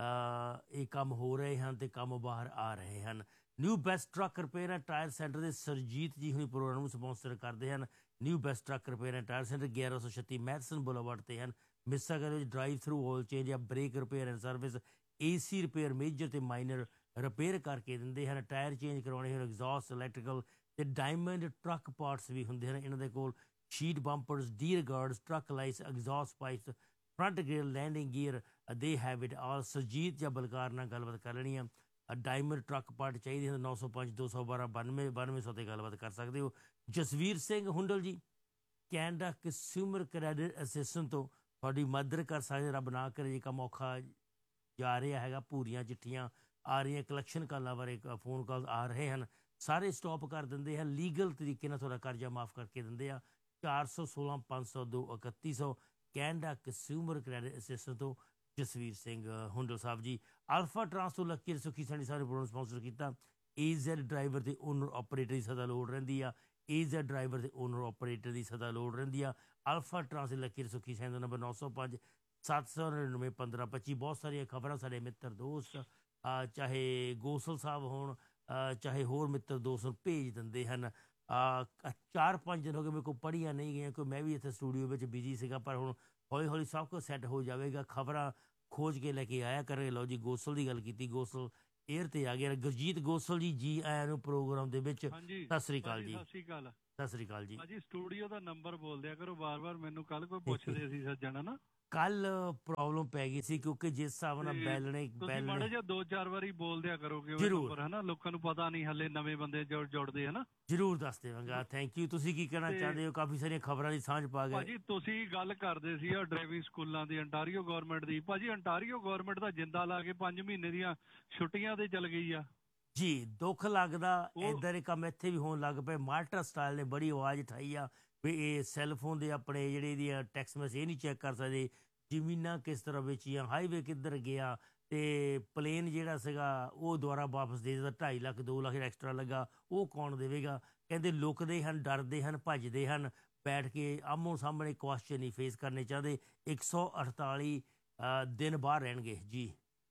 ਇਹ ਕੰਮ ਹੋ ਰਹੇ ਹਨ ਅਤੇ ਕੰਮ ਬਾਹਰ ਆ ਰਹੇ ਹਨ। New best truck repair and tyre centre ਦੇ ਸਰਜੀਤ ਜੀ ਹੁਣੀ ਪ੍ਰੋਗਰਾਮ ਨੂੰ ਸਪੋਂਸਰ ਕਰਦੇ ਹਨ। New best truck repair and tyre centre ਗਿਆਰਾਂ ਸੌ ਛੱਤੀ ਮੈਡੀਸਨ ਬੁਲੇਵਾਰਡ 'ਤੇ ਹਨ। ਮਿਸਾਗਰ ਵਿੱਚ ਡਰਾਈਵ ਥਰੂ ਆਇਲ ਚੇਂਜ ਜਾਂ break repair and service, A C repair major ਅਤੇ ਮਾਈਨਰ ਰਿਪੇਅਰ ਕਰਕੇ ਦਿੰਦੇ ਹਨ। ਟਾਇਰ ਚੇਂਜ ਕਰਵਾਉਣੇ ਹਨ, ਐਗਜ਼ੌਸਟ, ਇਲੈਕਟ੍ਰੀਕਲ ਅਤੇ ਡਾਇਮੰਡ ਟਰੱਕ ਪਾਰਟਸ ਵੀ ਹੁੰਦੇ ਹਨ ਇਹਨਾਂ ਦੇ ਕੋਲ। Sheet ਬੰਪਰਸ, dear guards, truck lights, exhaust pipes, front grill, landing gear, they have it ਆਲ। ਸਰਜੀਤ ਜਾਂ ਬਲਕਾਰ ਨਾਲ ਗੱਲਬਾਤ ਕਰ ਲੈਣੀ ਆ। ਡਾਇਮੰਡ ਟਰੱਕ ਪਾਰਟ ਚਾਹੀਦੇ ਹਨ, ਨੌ ਸੌ ਪੰਜ ਦੋ ਸੌ ਬਾਰਾਂ ਬਾਨਵੇਂ ਬਾਨਵੇਂ ਸੌ 'ਤੇ ਗੱਲਬਾਤ ਕਰ ਸਕਦੇ ਹੋ। ਜਸਵੀਰ ਸਿੰਘ ਹੁੰਡਲ ਜੀ ਕੈਨੇਡਾ ਕੰਜ਼ਿਊਮਰ ਕ੍ਰੈਡਿਟ ਅਸਿਸਟੈਂਟ ਤੋਂ ਤੁਹਾਡੀ ਮਦਦ ਕਰ ਸਕਦੇ। ਰੱਬ ਨਾ ਕਰੇ ਜੇ ਕੰਮ ਔਖਾ ਜਾ ਰਿਹਾ ਹੈਗਾ, ਭੂਰੀਆਂ ਚਿੱਠੀਆਂ ਆ ਰਹੀਆਂ, ਕਲੈਕਸ਼ਨ ਕਾਲਾਂ ਬਾਰੇ ਫੋਨ ਕਾਲ ਆ ਰਹੇ ਹਨ, ਸਾਰੇ ਸਟਾਪ ਕਰ ਦਿੰਦੇ ਹਨ, ਲੀਗਲ ਤਰੀਕੇ ਨਾਲ ਤੁਹਾਡਾ ਕਰਜ਼ਾ ਮਾਫ ਕਰਕੇ ਦਿੰਦੇ ਆ। ਚਾਰ ਸੌ ਸੋਲਾਂ ਪੰਜ ਸੌ ਦੋ ਇਕੱਤੀ ਸੌ ਕੈਨੇਡਾ ਕੰਜ਼ਿਊਮਰ ਕ੍ਰੈਡਿਟ ਅਸਿਸਟੈਂਟ ਤੋਂ ਜਸਵੀਰ ਸਿੰਘ ਹੁੰਡਲ ਸਾਹਿਬ ਜੀ। ਅਲਫਾ ਟਰਾਂਸ ਤੋਂ ਲੱਕੀ ਸੁਖੀ ਸਾਡੀ ਸਾਰੇ ਪ੍ਰੋਗਰਾਮ ਸਪੋਂਸਰ ਕੀਤਾ। ਏ ਜ਼ੈਡ ਡਰਾਈਵਰ ਅਤੇ ਓਨਰ ਆਪਰੇਟਰ ਦੀ ਸਦਾ ਲੋੜ ਰਹਿੰਦੀ ਆ। ਏ ਜ਼ੈਡ ਡਰਾਈਵਰ ਅਤੇ ਓਨਰ ਆਪਰੇਟਰ ਦੀ ਸਦਾ ਲੋੜ ਰਹਿੰਦੀ ਆ। ਅਲਫਾ ਟਰਾਂਸ ਦੇ ਲੱਕੀ ਸੁਖੀ ਸੈਂਡ ਨੰਬਰ ਨੌ ਸੌ ਪੰਜ ਸੱਤ ਸੌ ਨੜਿਨਵੇਂ ਪੰਦਰਾਂ ਪੱਚੀ। ਬਹੁਤ ਸਾਰੀਆਂ ਖਬਰਾਂ ਸਾਡੇ ਮਿੱਤਰ ਦੋਸਤ ਅ, ਚਾਹੇ ਗੋਸਲ ਸਾਹਿਬ ਹੋਣ ਅ, ਚਾਹੇ ਹੋਰ ਮਿੱਤਰ ਦੋਸਤ ਭੇਜ ਦਿੰਦੇ ਹਨ। ਅ, ਕ- ਚਾਰ ਪੰਜ ਦਿਨ ਹੋ ਗਏ ਮੇਰੇ ਕੋਲ ਪੜ੍ਹੀਆਂ ਨਹੀਂ ਗਈਆਂ ਕਿਉਂਕਿ ਮੈਂ ਵੀ ਇੱਥੇ ਸਟੂਡੀਓ ਵਿੱਚ ਬਿਜੀ ਸੀਗਾ, ਪਰ ਹੁਣ ਹੌਲੀ ਹੌਲੀ ਸਭ ਕੁਝ ਸੈੱਟ ਹੋ ਜਾਵੇਗਾ। ਖਬਰਾਂ ਖੋਜ ਕੇ ਲੈ ਕੇ ਆਇਆ ਕਰਾਂਗੇ। ਲਓ ਜੀ, ਗੋਸਲ ਦੀ ਗੱਲ ਕੀਤੀ, ਗੋਸਲ ਏਅਰ ਤੇ ਆ ਗਿਆ। ਗੁਰਜੀਤ ਗੋਸਲ ਜੀ, ਜੀ ਆਇਆਂ ਨੂੰ ਪ੍ਰੋਗਰਾਮ ਦੇ ਵਿੱਚ। ਹਾਂਜੀ ਸਤਿ ਸ੍ਰੀ ਅਕਾਲ ਭਾਜੀ, ਜੀ। ਸਤਿ ਸ਼੍ਰੀ ਅਕਾਲ। ਸਤਿ ਸ੍ਰੀ ਅਕਾਲ ਜੀ। ਭਾਜੀ ਸਟੂਡੀਓ ਦਾ ਨੰਬਰ ਬੋਲ ਦਿਆ ਕਰੋ ਵਾਰ ਵਾਰ, ਮੈਨੂੰ ਕੱਲ ਕੋਈ ਪੁੱਛਦੇ ਸੀ ਸੱਜਣ ਨਾ, ਕੱਲ ਪ੍ਰੋਬਲਮ ਪੈ ਗਈ ਸੀ ਕਿਉਂਕਿ ਜਿਸ ਹਿਸਾਬ ਨਾਲ ਤੇ ਬੈਲਣੇ ਤੁਸੀਂ ਬੈਲਣੇ ਮਾੜਾ ਜਿਹਾ ਦੋ ਚਾਰ ਵਾਰੀ ਬੋਲ ਦਿਆ ਕਰੋ ਕਿ ਉਹ ਜ਼ਰੂਰ। ਨੰਬਰ ਹਨਾ, ਲੋਕਾਂ ਨੂੰ ਪਤਾ ਨਹੀਂ, ਹਲੇ ਨਵੇਂ ਬੰਦੇ ਜੁੜ ਜੁੜਦੇ ਹਨਾ। ਜ਼ਰੂਰ ਦੱਸ ਦੇਵਾਂਗਾ। Thank you. ਤੁਸੀਂ ਕੀ ਕਹਿਣਾ ਤੇ ਚਾਹੁੰਦੇ ਹੋ? ਕਾਫੀ ਸਾਰੀਆਂ ਖਬਰਾਂ ਦੀ ਸਾਂਝ ਪਾ ਗਏ। ਭਾਜੀ ਤੁਸੀਂ ਗੱਲ ਕਰਦੇ ਸੀ ਆ ਡਰਾਈਵਿੰਗ ਸਕੂਲਾਂ ਦੀ, ਅੰਟਾਰੀਓ ਗਵਰਨਮੈਂਟ ਦੀ। ਭਾਜੀ ਅੰਟਾਰੀਓ ਗਵਰਨਮੈਂਟ ਦਾ ਜਿੰਦਾ ਲਾ ਕੇ ਪੰਜ ਮਹੀਨੇ ਦੀਆਂ ਛੁੱਟੀਆਂ ਤੇ ਚਲ ਗਈ ਆ। ਜੀ, ਦੁੱਖ ਲੱਗਦਾ ਉਹ ਇੱਦਾਂ ਦੇ ਕੰਮ ਇੱਥੇ ਵੀ ਹੋਣ ਲੱਗ ਪਏ। ਮਾਲਟਾ ਸਟਾਈਲ ਨੇ ਬੜੀ ਆਵਾਜ਼ ਉਠਾਈ ਆ ਵੀ ਇਹ ਸੈੱਲਫੋਨ ਦੇ ਆਪਣੇ ਜਿਹੜੇ ਇਹਦੀਆਂ ਟੈਕਸਟ ਮੈਸੇਜ ਇਹ ਨਹੀਂ ਚੈੱਕ ਕਰ ਸਕਦੇ, ਜ਼ਮੀਨਾਂ ਕਿਸ ਤਰ੍ਹਾਂ ਵੇਚੀਆਂ, ਹਾਈਵੇ ਕਿੱਧਰ ਗਿਆ, ਤੇ ਪਲੇਨ ਜਿਹੜਾ ਸੀਗਾ ਉਹ ਦੁਬਾਰਾ ਵਾਪਸ ਦੇ ਦਿੱਤਾ। ਢਾਈ ਲੱਖ ਦੋ ਲੱਖ ਐਕਸਟਰਾ ਲੱਗਾ, ਉਹ ਕੌਣ ਦੇਵੇਗਾ? ਕਹਿੰਦੇ ਲੁਕਦੇ ਹਨ, ਡਰਦੇ ਹਨ, ਭੱਜਦੇ ਹਨ, ਬੈਠ ਕੇ ਆਮੋ ਸਾਹਮਣੇ ਕੁਐਸਚਨ ਨਹੀਂ ਫੇਸ ਕਰਨੇ ਚਾਹਦੇ। ਇੱਕ ਸੌ ਅਠਤਾਲੀ ਅ, ਦਿਨ ਬਾਹਰ ਰਹਿਣਗੇ ਜੀ।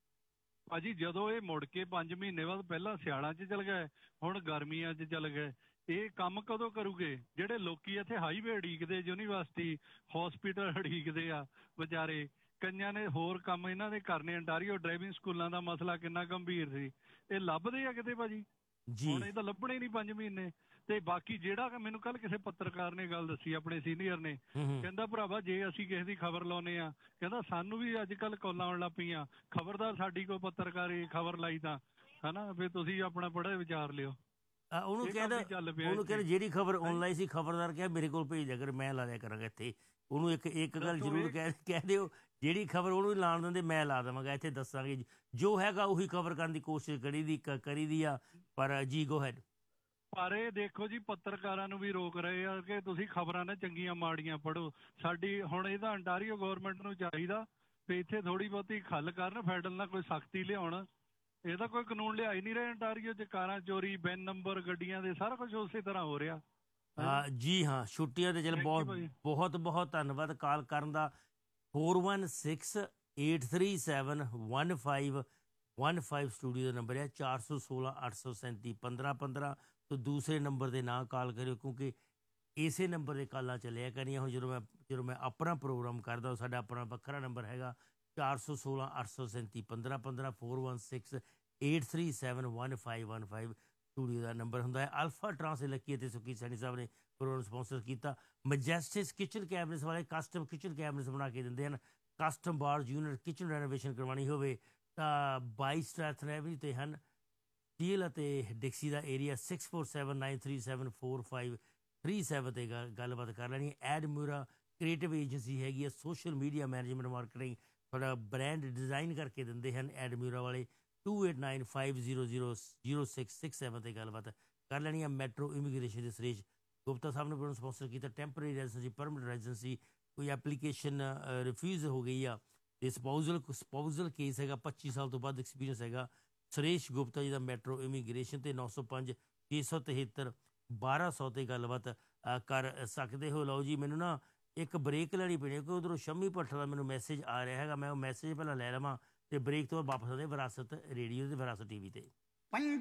ਭਾਜੀ ਜਦੋਂ ਇਹ ਮੁੜ ਕੇ ਪੰਜ ਮਹੀਨੇ ਬਾਅਦ, ਪਹਿਲਾਂ ਸਿਆਲਾਂ 'ਚ ਚਲ ਗਏ, ਹੁਣ ਗਰਮੀਆਂ 'ਚ ਚਲ ਗਏ, ਇਹ ਕੰਮ ਕਦੋਂ ਕਰੂਗੇ? ਜਿਹੜੇ ਲੋਕੀ ਇੱਥੇ ਹਾਈਵੇ ਉਡੀਕਦੇ, ਯੂਨੀਵਰਸਿਟੀ ਹਸਪੀਟਲ ਉਡੀਕਦੇ ਆ ਵਿਚਾਰੇ, ਕਈਆਂ ਨੇ ਹੋਰ ਕੰਮ ਇਹਨਾਂ ਦੇ ਕਰਨੇ। ਅੰਟਾਰੀਓ ਡਰਾਈਵਿੰਗ ਸਕੂਲਾਂ ਦਾ ਮਸਲਾ ਕਿੰਨਾ ਗੰਭੀਰ ਸੀ, ਇਹ ਲੱਭਦੇ ਆ ਕਿਤੇ ਭਾਜੀ? ਜੀ ਹੁਣ ਇਹ ਤਾਂ ਲੱਭਣੇ ਨਹੀਂ ਪੰਜ ਮਹੀਨੇ। ਤੇ ਬਾਕੀ ਜਿਹੜਾ ਕਿ ਮੈਨੂੰ ਕੱਲ ਕਿਸੇ ਪੱਤਰਕਾਰ ਨੇ ਗੱਲ ਦੱਸੀ, ਆਪਣੇ ਸੀਨੀਅਰ ਨੇ, ਹੂੰ ਹੂੰ ਕਹਿੰਦਾ ਭਰਾਵਾ ਜੇ ਅਸੀਂ ਕਿਸੇ ਦੀ ਖਬਰ ਲਾਉਨੇ ਆ, ਕਹਿੰਦਾ ਸਾਨੂੰ ਵੀ ਅੱਜ ਕੱਲ ਕਾਲਾਂ ਆਉਣ ਲੱਗ ਪਈਆਂ, ਖਬਰਦਾਰ ਸਾਡੀ ਕੋਈ ਪੱਤਰਕਾਰੀ ਖਬਰ ਲਾਈ ਤਾਂ ਹਨਾ, ਫਿਰ ਤੁਸੀਂ ਆਪਣਾ ਬੜਾ ਵਿਚਾਰ ਲਿਓ। ਅ, ਉਹਨੂੰ ਇਹ ਕੰਮ ਕਹਿੰਦਾ ਹੀ ਚੱਲ ਪਿਆ ਉਹਨੂੰ ਇੱਥੇ। ਕਹਿੰਦਾ ਜਿਹੜੀ ਖਬਰ ਹੈਂ? ਆਨਲਾਈਨ ਸੀ ਖਬਰਦਾਰ ਕਿਹਾ ਮੇਰੇ ਕੋਲ ਭੇਜ ਦਿਆ ਕਰ, ਮੈਂ ਲਾ ਦਿਆ ਕਰਾਂਗਾ ਇੱਥੇ। ਉਹਨੂੰ ਇੱਕ ਇੱਕ ਗੱਲ ਦੱਸੋ ਜ਼ਰੂਰ ਇਹ ਕਹਿ ਕਹਿ ਦਿਓ, ਜਿਹੜੀ ਖਬਰ ਉਹਨੂੰ ਹੀ ਲਾਣ ਦਿੰਦੇ ਮੈਂ ਲਾ ਦੇਵਾਂਗਾ ਇੱਥੇ, ਦੱਸਾਂਗੇ ਜੀ। ਜੋ ਹੈਗਾ ਉਹੀ ਖਬਰ ਕਰਨ ਦੀ ਕੋਸ਼ਿਸ਼ ਕਰੀ ਦੀ ਕ- ਕਰੀ ਦੀ ਆ। ਪਰ ਜੀ ਗੋ ਹੈਡ। ਪਰ ਇਹ ਦੇਖੋ ਜੀ, ਪੱਤਰਕਾਰਾਂ ਨੂੰ ਵੀ ਰੋਕ ਰਹੇ ਆ ਕਿ ਤੁਸੀਂ ਖਬਰਾਂ ਨਾ ਚੰਗੀਆਂ ਮਾੜੀਆਂ ਪੜ੍ਹੋ। ਸਾਡੀ ਹੁਣ ਇਹਦਾ ਅੰਟਾਰੀਓ ਗਵਰਨਮੈਂਟ ਨੂੰ ਚਾਹੀਦਾ ਵੀ ਇੱਥੇ ਥੋੜੀ ਬਹੁਤੀ ਖੱਲ ਕਰਨ, ਫੈਡਰਲ ਨਾਲ ਕੋਈ ਸਖਤੀ ਲਿਆਉਣ। ਇਹਦਾ ਕੋਈ ਕਾਨੂੰਨ ਲਿਆ ਹੀ ਨਹੀਂ ਰਹੇ ਅੰਟਾਰੀਓ 'ਚ। ਕਾਰਾਂ ਚੋਰੀ, ਬਿਨ ਨੰਬਰ ਗੱਡੀਆਂ ਦੇ, ਸਾਰਾ ਕੁਝ ਉਸੇ ਤਰ੍ਹਾਂ ਹੋ ਰਿਹਾ। ਹਾਂ ਜੀ ਹਾਂ, ਛੁੱਟੀਆਂ ਤੇ ਚਲ Thank you ਬਹੁਤ ਭਾਜੀ। ਬਹੁਤ ਬਹੁਤ ਧੰਨਵਾਦ ਕਾਲ ਕਰਨ ਦਾ। Four one six eight three seven one five one five studio ਦਾ ਨੰਬਰ ਹੈ। ਚਾਰ ਸੌ ਸੋਲਾਂ ਅੱਠ ਸੌ ਸੈਂਤੀ ਪੰਦਰਾਂ ਪੰਦਰਾਂ ਤੋਂ ਦੂਸਰੇ ਨੰਬਰ ਦੇ ਨਾ ਕਾਲ ਕਰਿਓ ਕਿਉਂਕਿ ਇਸੇ ਨੰਬਰ ਦੇ ਕਾਲਾਂ ਚੱਲਿਆ ਕਰੀਆਂ। ਹੁਣ ਜਦੋਂ ਮੈਂ ਜਦੋਂ ਮੈਂ ਆਪਣਾ ਪ੍ਰੋਗਰਾਮ ਕਰਦਾ, ਸਾਡਾ ਆਪਣਾ ਵੱਖਰਾ ਨੰਬਰ ਹੈਗਾ ਚਾਰ ਸੌ ਸੋਲਾਂ ਅੱਠ ਸੌ ਸੈਂਤੀ ਪੰਦਰਾਂ ਪੰਦਰਾਂ four one six eight three seven one five one five studio ਦਾ ਨੰਬਰ ਹੁੰਦਾ ਹੈ। ਅਲਫਾ ਟਰਾਂਸ ਲੱਕੀ ਅਤੇ ਸੁਖੀ ਸੈਣੀ ਸਾਹਿਬ ਨੇ ਪ੍ਰੋਗਰਾਮ ਸਪਾਂਸਰ ਕੀਤਾ। ਮੈਜੈਸਟਿਕ ਕਿਚਨ ਕੈਬਨਿਟਸ ਵਾਲੇ ਕਸਟਮ ਕਿਚਨ ਕੈਬਨਿਟਸ ਬਣਾ ਕੇ ਦਿੰਦੇ ਹਨ। ਕਸਟਮ ਬਾਰਜ ਯੂਨਿਟ ਕਿਚਨ ਰੈਨੋਵੇਸ਼ਨ ਕਰਵਾਉਣੀ ਹੋਵੇ ਤਾਂ ਬਾਈ ਸਟ੍ਰੈਥਨ ਐਵਨਿਊ ਤੇ ਹਨ। ਸਟੀਲ ਅਤੇ ਡਿਕਸੀ ਦਾ area six four seven nine three seven four five three seven 'ਤੇ ਗੱਲ ਗੱਲਬਾਤ ਕਰ ਲੈਣੀ ਹੈ। ਐਡਮਿਊਰਾ ਕ੍ਰੀਏਟਿਵ ਏਜੰਸੀ ਹੈਗੀ ਹੈ, ਸੋਸ਼ਲ ਮੀਡੀਆ ਮੈਨੇਜਮੈਂਟ ਮਾਰਕੀਟਿੰਗ, ਤੁਹਾਡਾ ਬ੍ਰਾਂਡ ਡਿਜ਼ਾਈਨ ਕਰਕੇ ਦਿੰਦੇ ਹਨ ਐਡਮਿਊਰਾ ਵਾਲੇ। To eight nine five zero zero zero six six seven 'ਤੇ ਗੱਲਬਾਤ ਕਰ ਲੈਣੀ ਹੈ। ਮੈਟਰੋ ਇਮੀਗ੍ਰੇਸ਼ਨ ਦੇ ਸੁਰੇਸ਼ ਗੁਪਤਾ ਸਾਹਿਬ ਨੇ ਪ੍ਰੋਗਰਾਮ ਸਪਾਂਸਰ ਕੀਤਾ। ਟੈਂਪਰੇਰੀ ਰੈਜ਼ੀਡੈਂਸੀ, ਪਰਮਨੈਂਟ ਰੈਜ਼ੀਡੈਂਸੀ, ਕੋਈ ਐਪਲੀਕੇਸ਼ਨ ਰਿਫਿਊਜ਼ ਹੋ ਗਈ ਆ ਤੇ ਸਪਾਊਜ਼ਲ ਸਪਾਊਜ਼ਲ ਕੇਸ ਹੈਗਾ, ਪੱਚੀ ਸਾਲ ਤੋਂ ਵੱਧ ਐਕਸਪੀਰੀਅੰਸ ਹੈਗਾ ਸੁਰੇਸ਼ ਗੁਪਤਾ ਜੀ ਦਾ ਮੈਟਰੋ ਇਮੀਗ੍ਰੇਸ਼ਨ ਤੇ ਨੌ ਸੌ ਪੰਜ ਛੇ ਸੌ ਤਿਹੱਤਰ ਬਾਰਾਂ ਸੌ 'ਤੇ ਗੱਲਬਾਤ ਅ, ਕਰ ਸਕਦੇ ਹੋ। ਲਓ ਜੀ, ਮੈਨੂੰ ਨਾ ਇੱਕ ਬ੍ਰੇਕ ਲੈਣੀ ਪੈਣੀ ਕਿਉਂਕਿ ਉਧਰੋਂ ਸ਼ੰਮੀ ਭੱਠਾ ਦਾ ਮੈਨੂੰ ਮੈਸੇਜ ਆ ਰਿਹਾ ਹੈਗਾ। ਮੈਂ ਉਹ ਮੈਸੇਜ ਪਹਿਲਾਂ ਲੈ ਲਵਾਂ ਤੇ ਬ੍ਰੇਕ ਤੋਂ ਬਾਅਦ ਵਾਪਸ ਆਉਂਦੇ ਵਿਰਾਸਤ ਰੇਡੀਓ ਤੇ ਵਿਰਾਸਤ ਟੀਵੀ ਤੇ।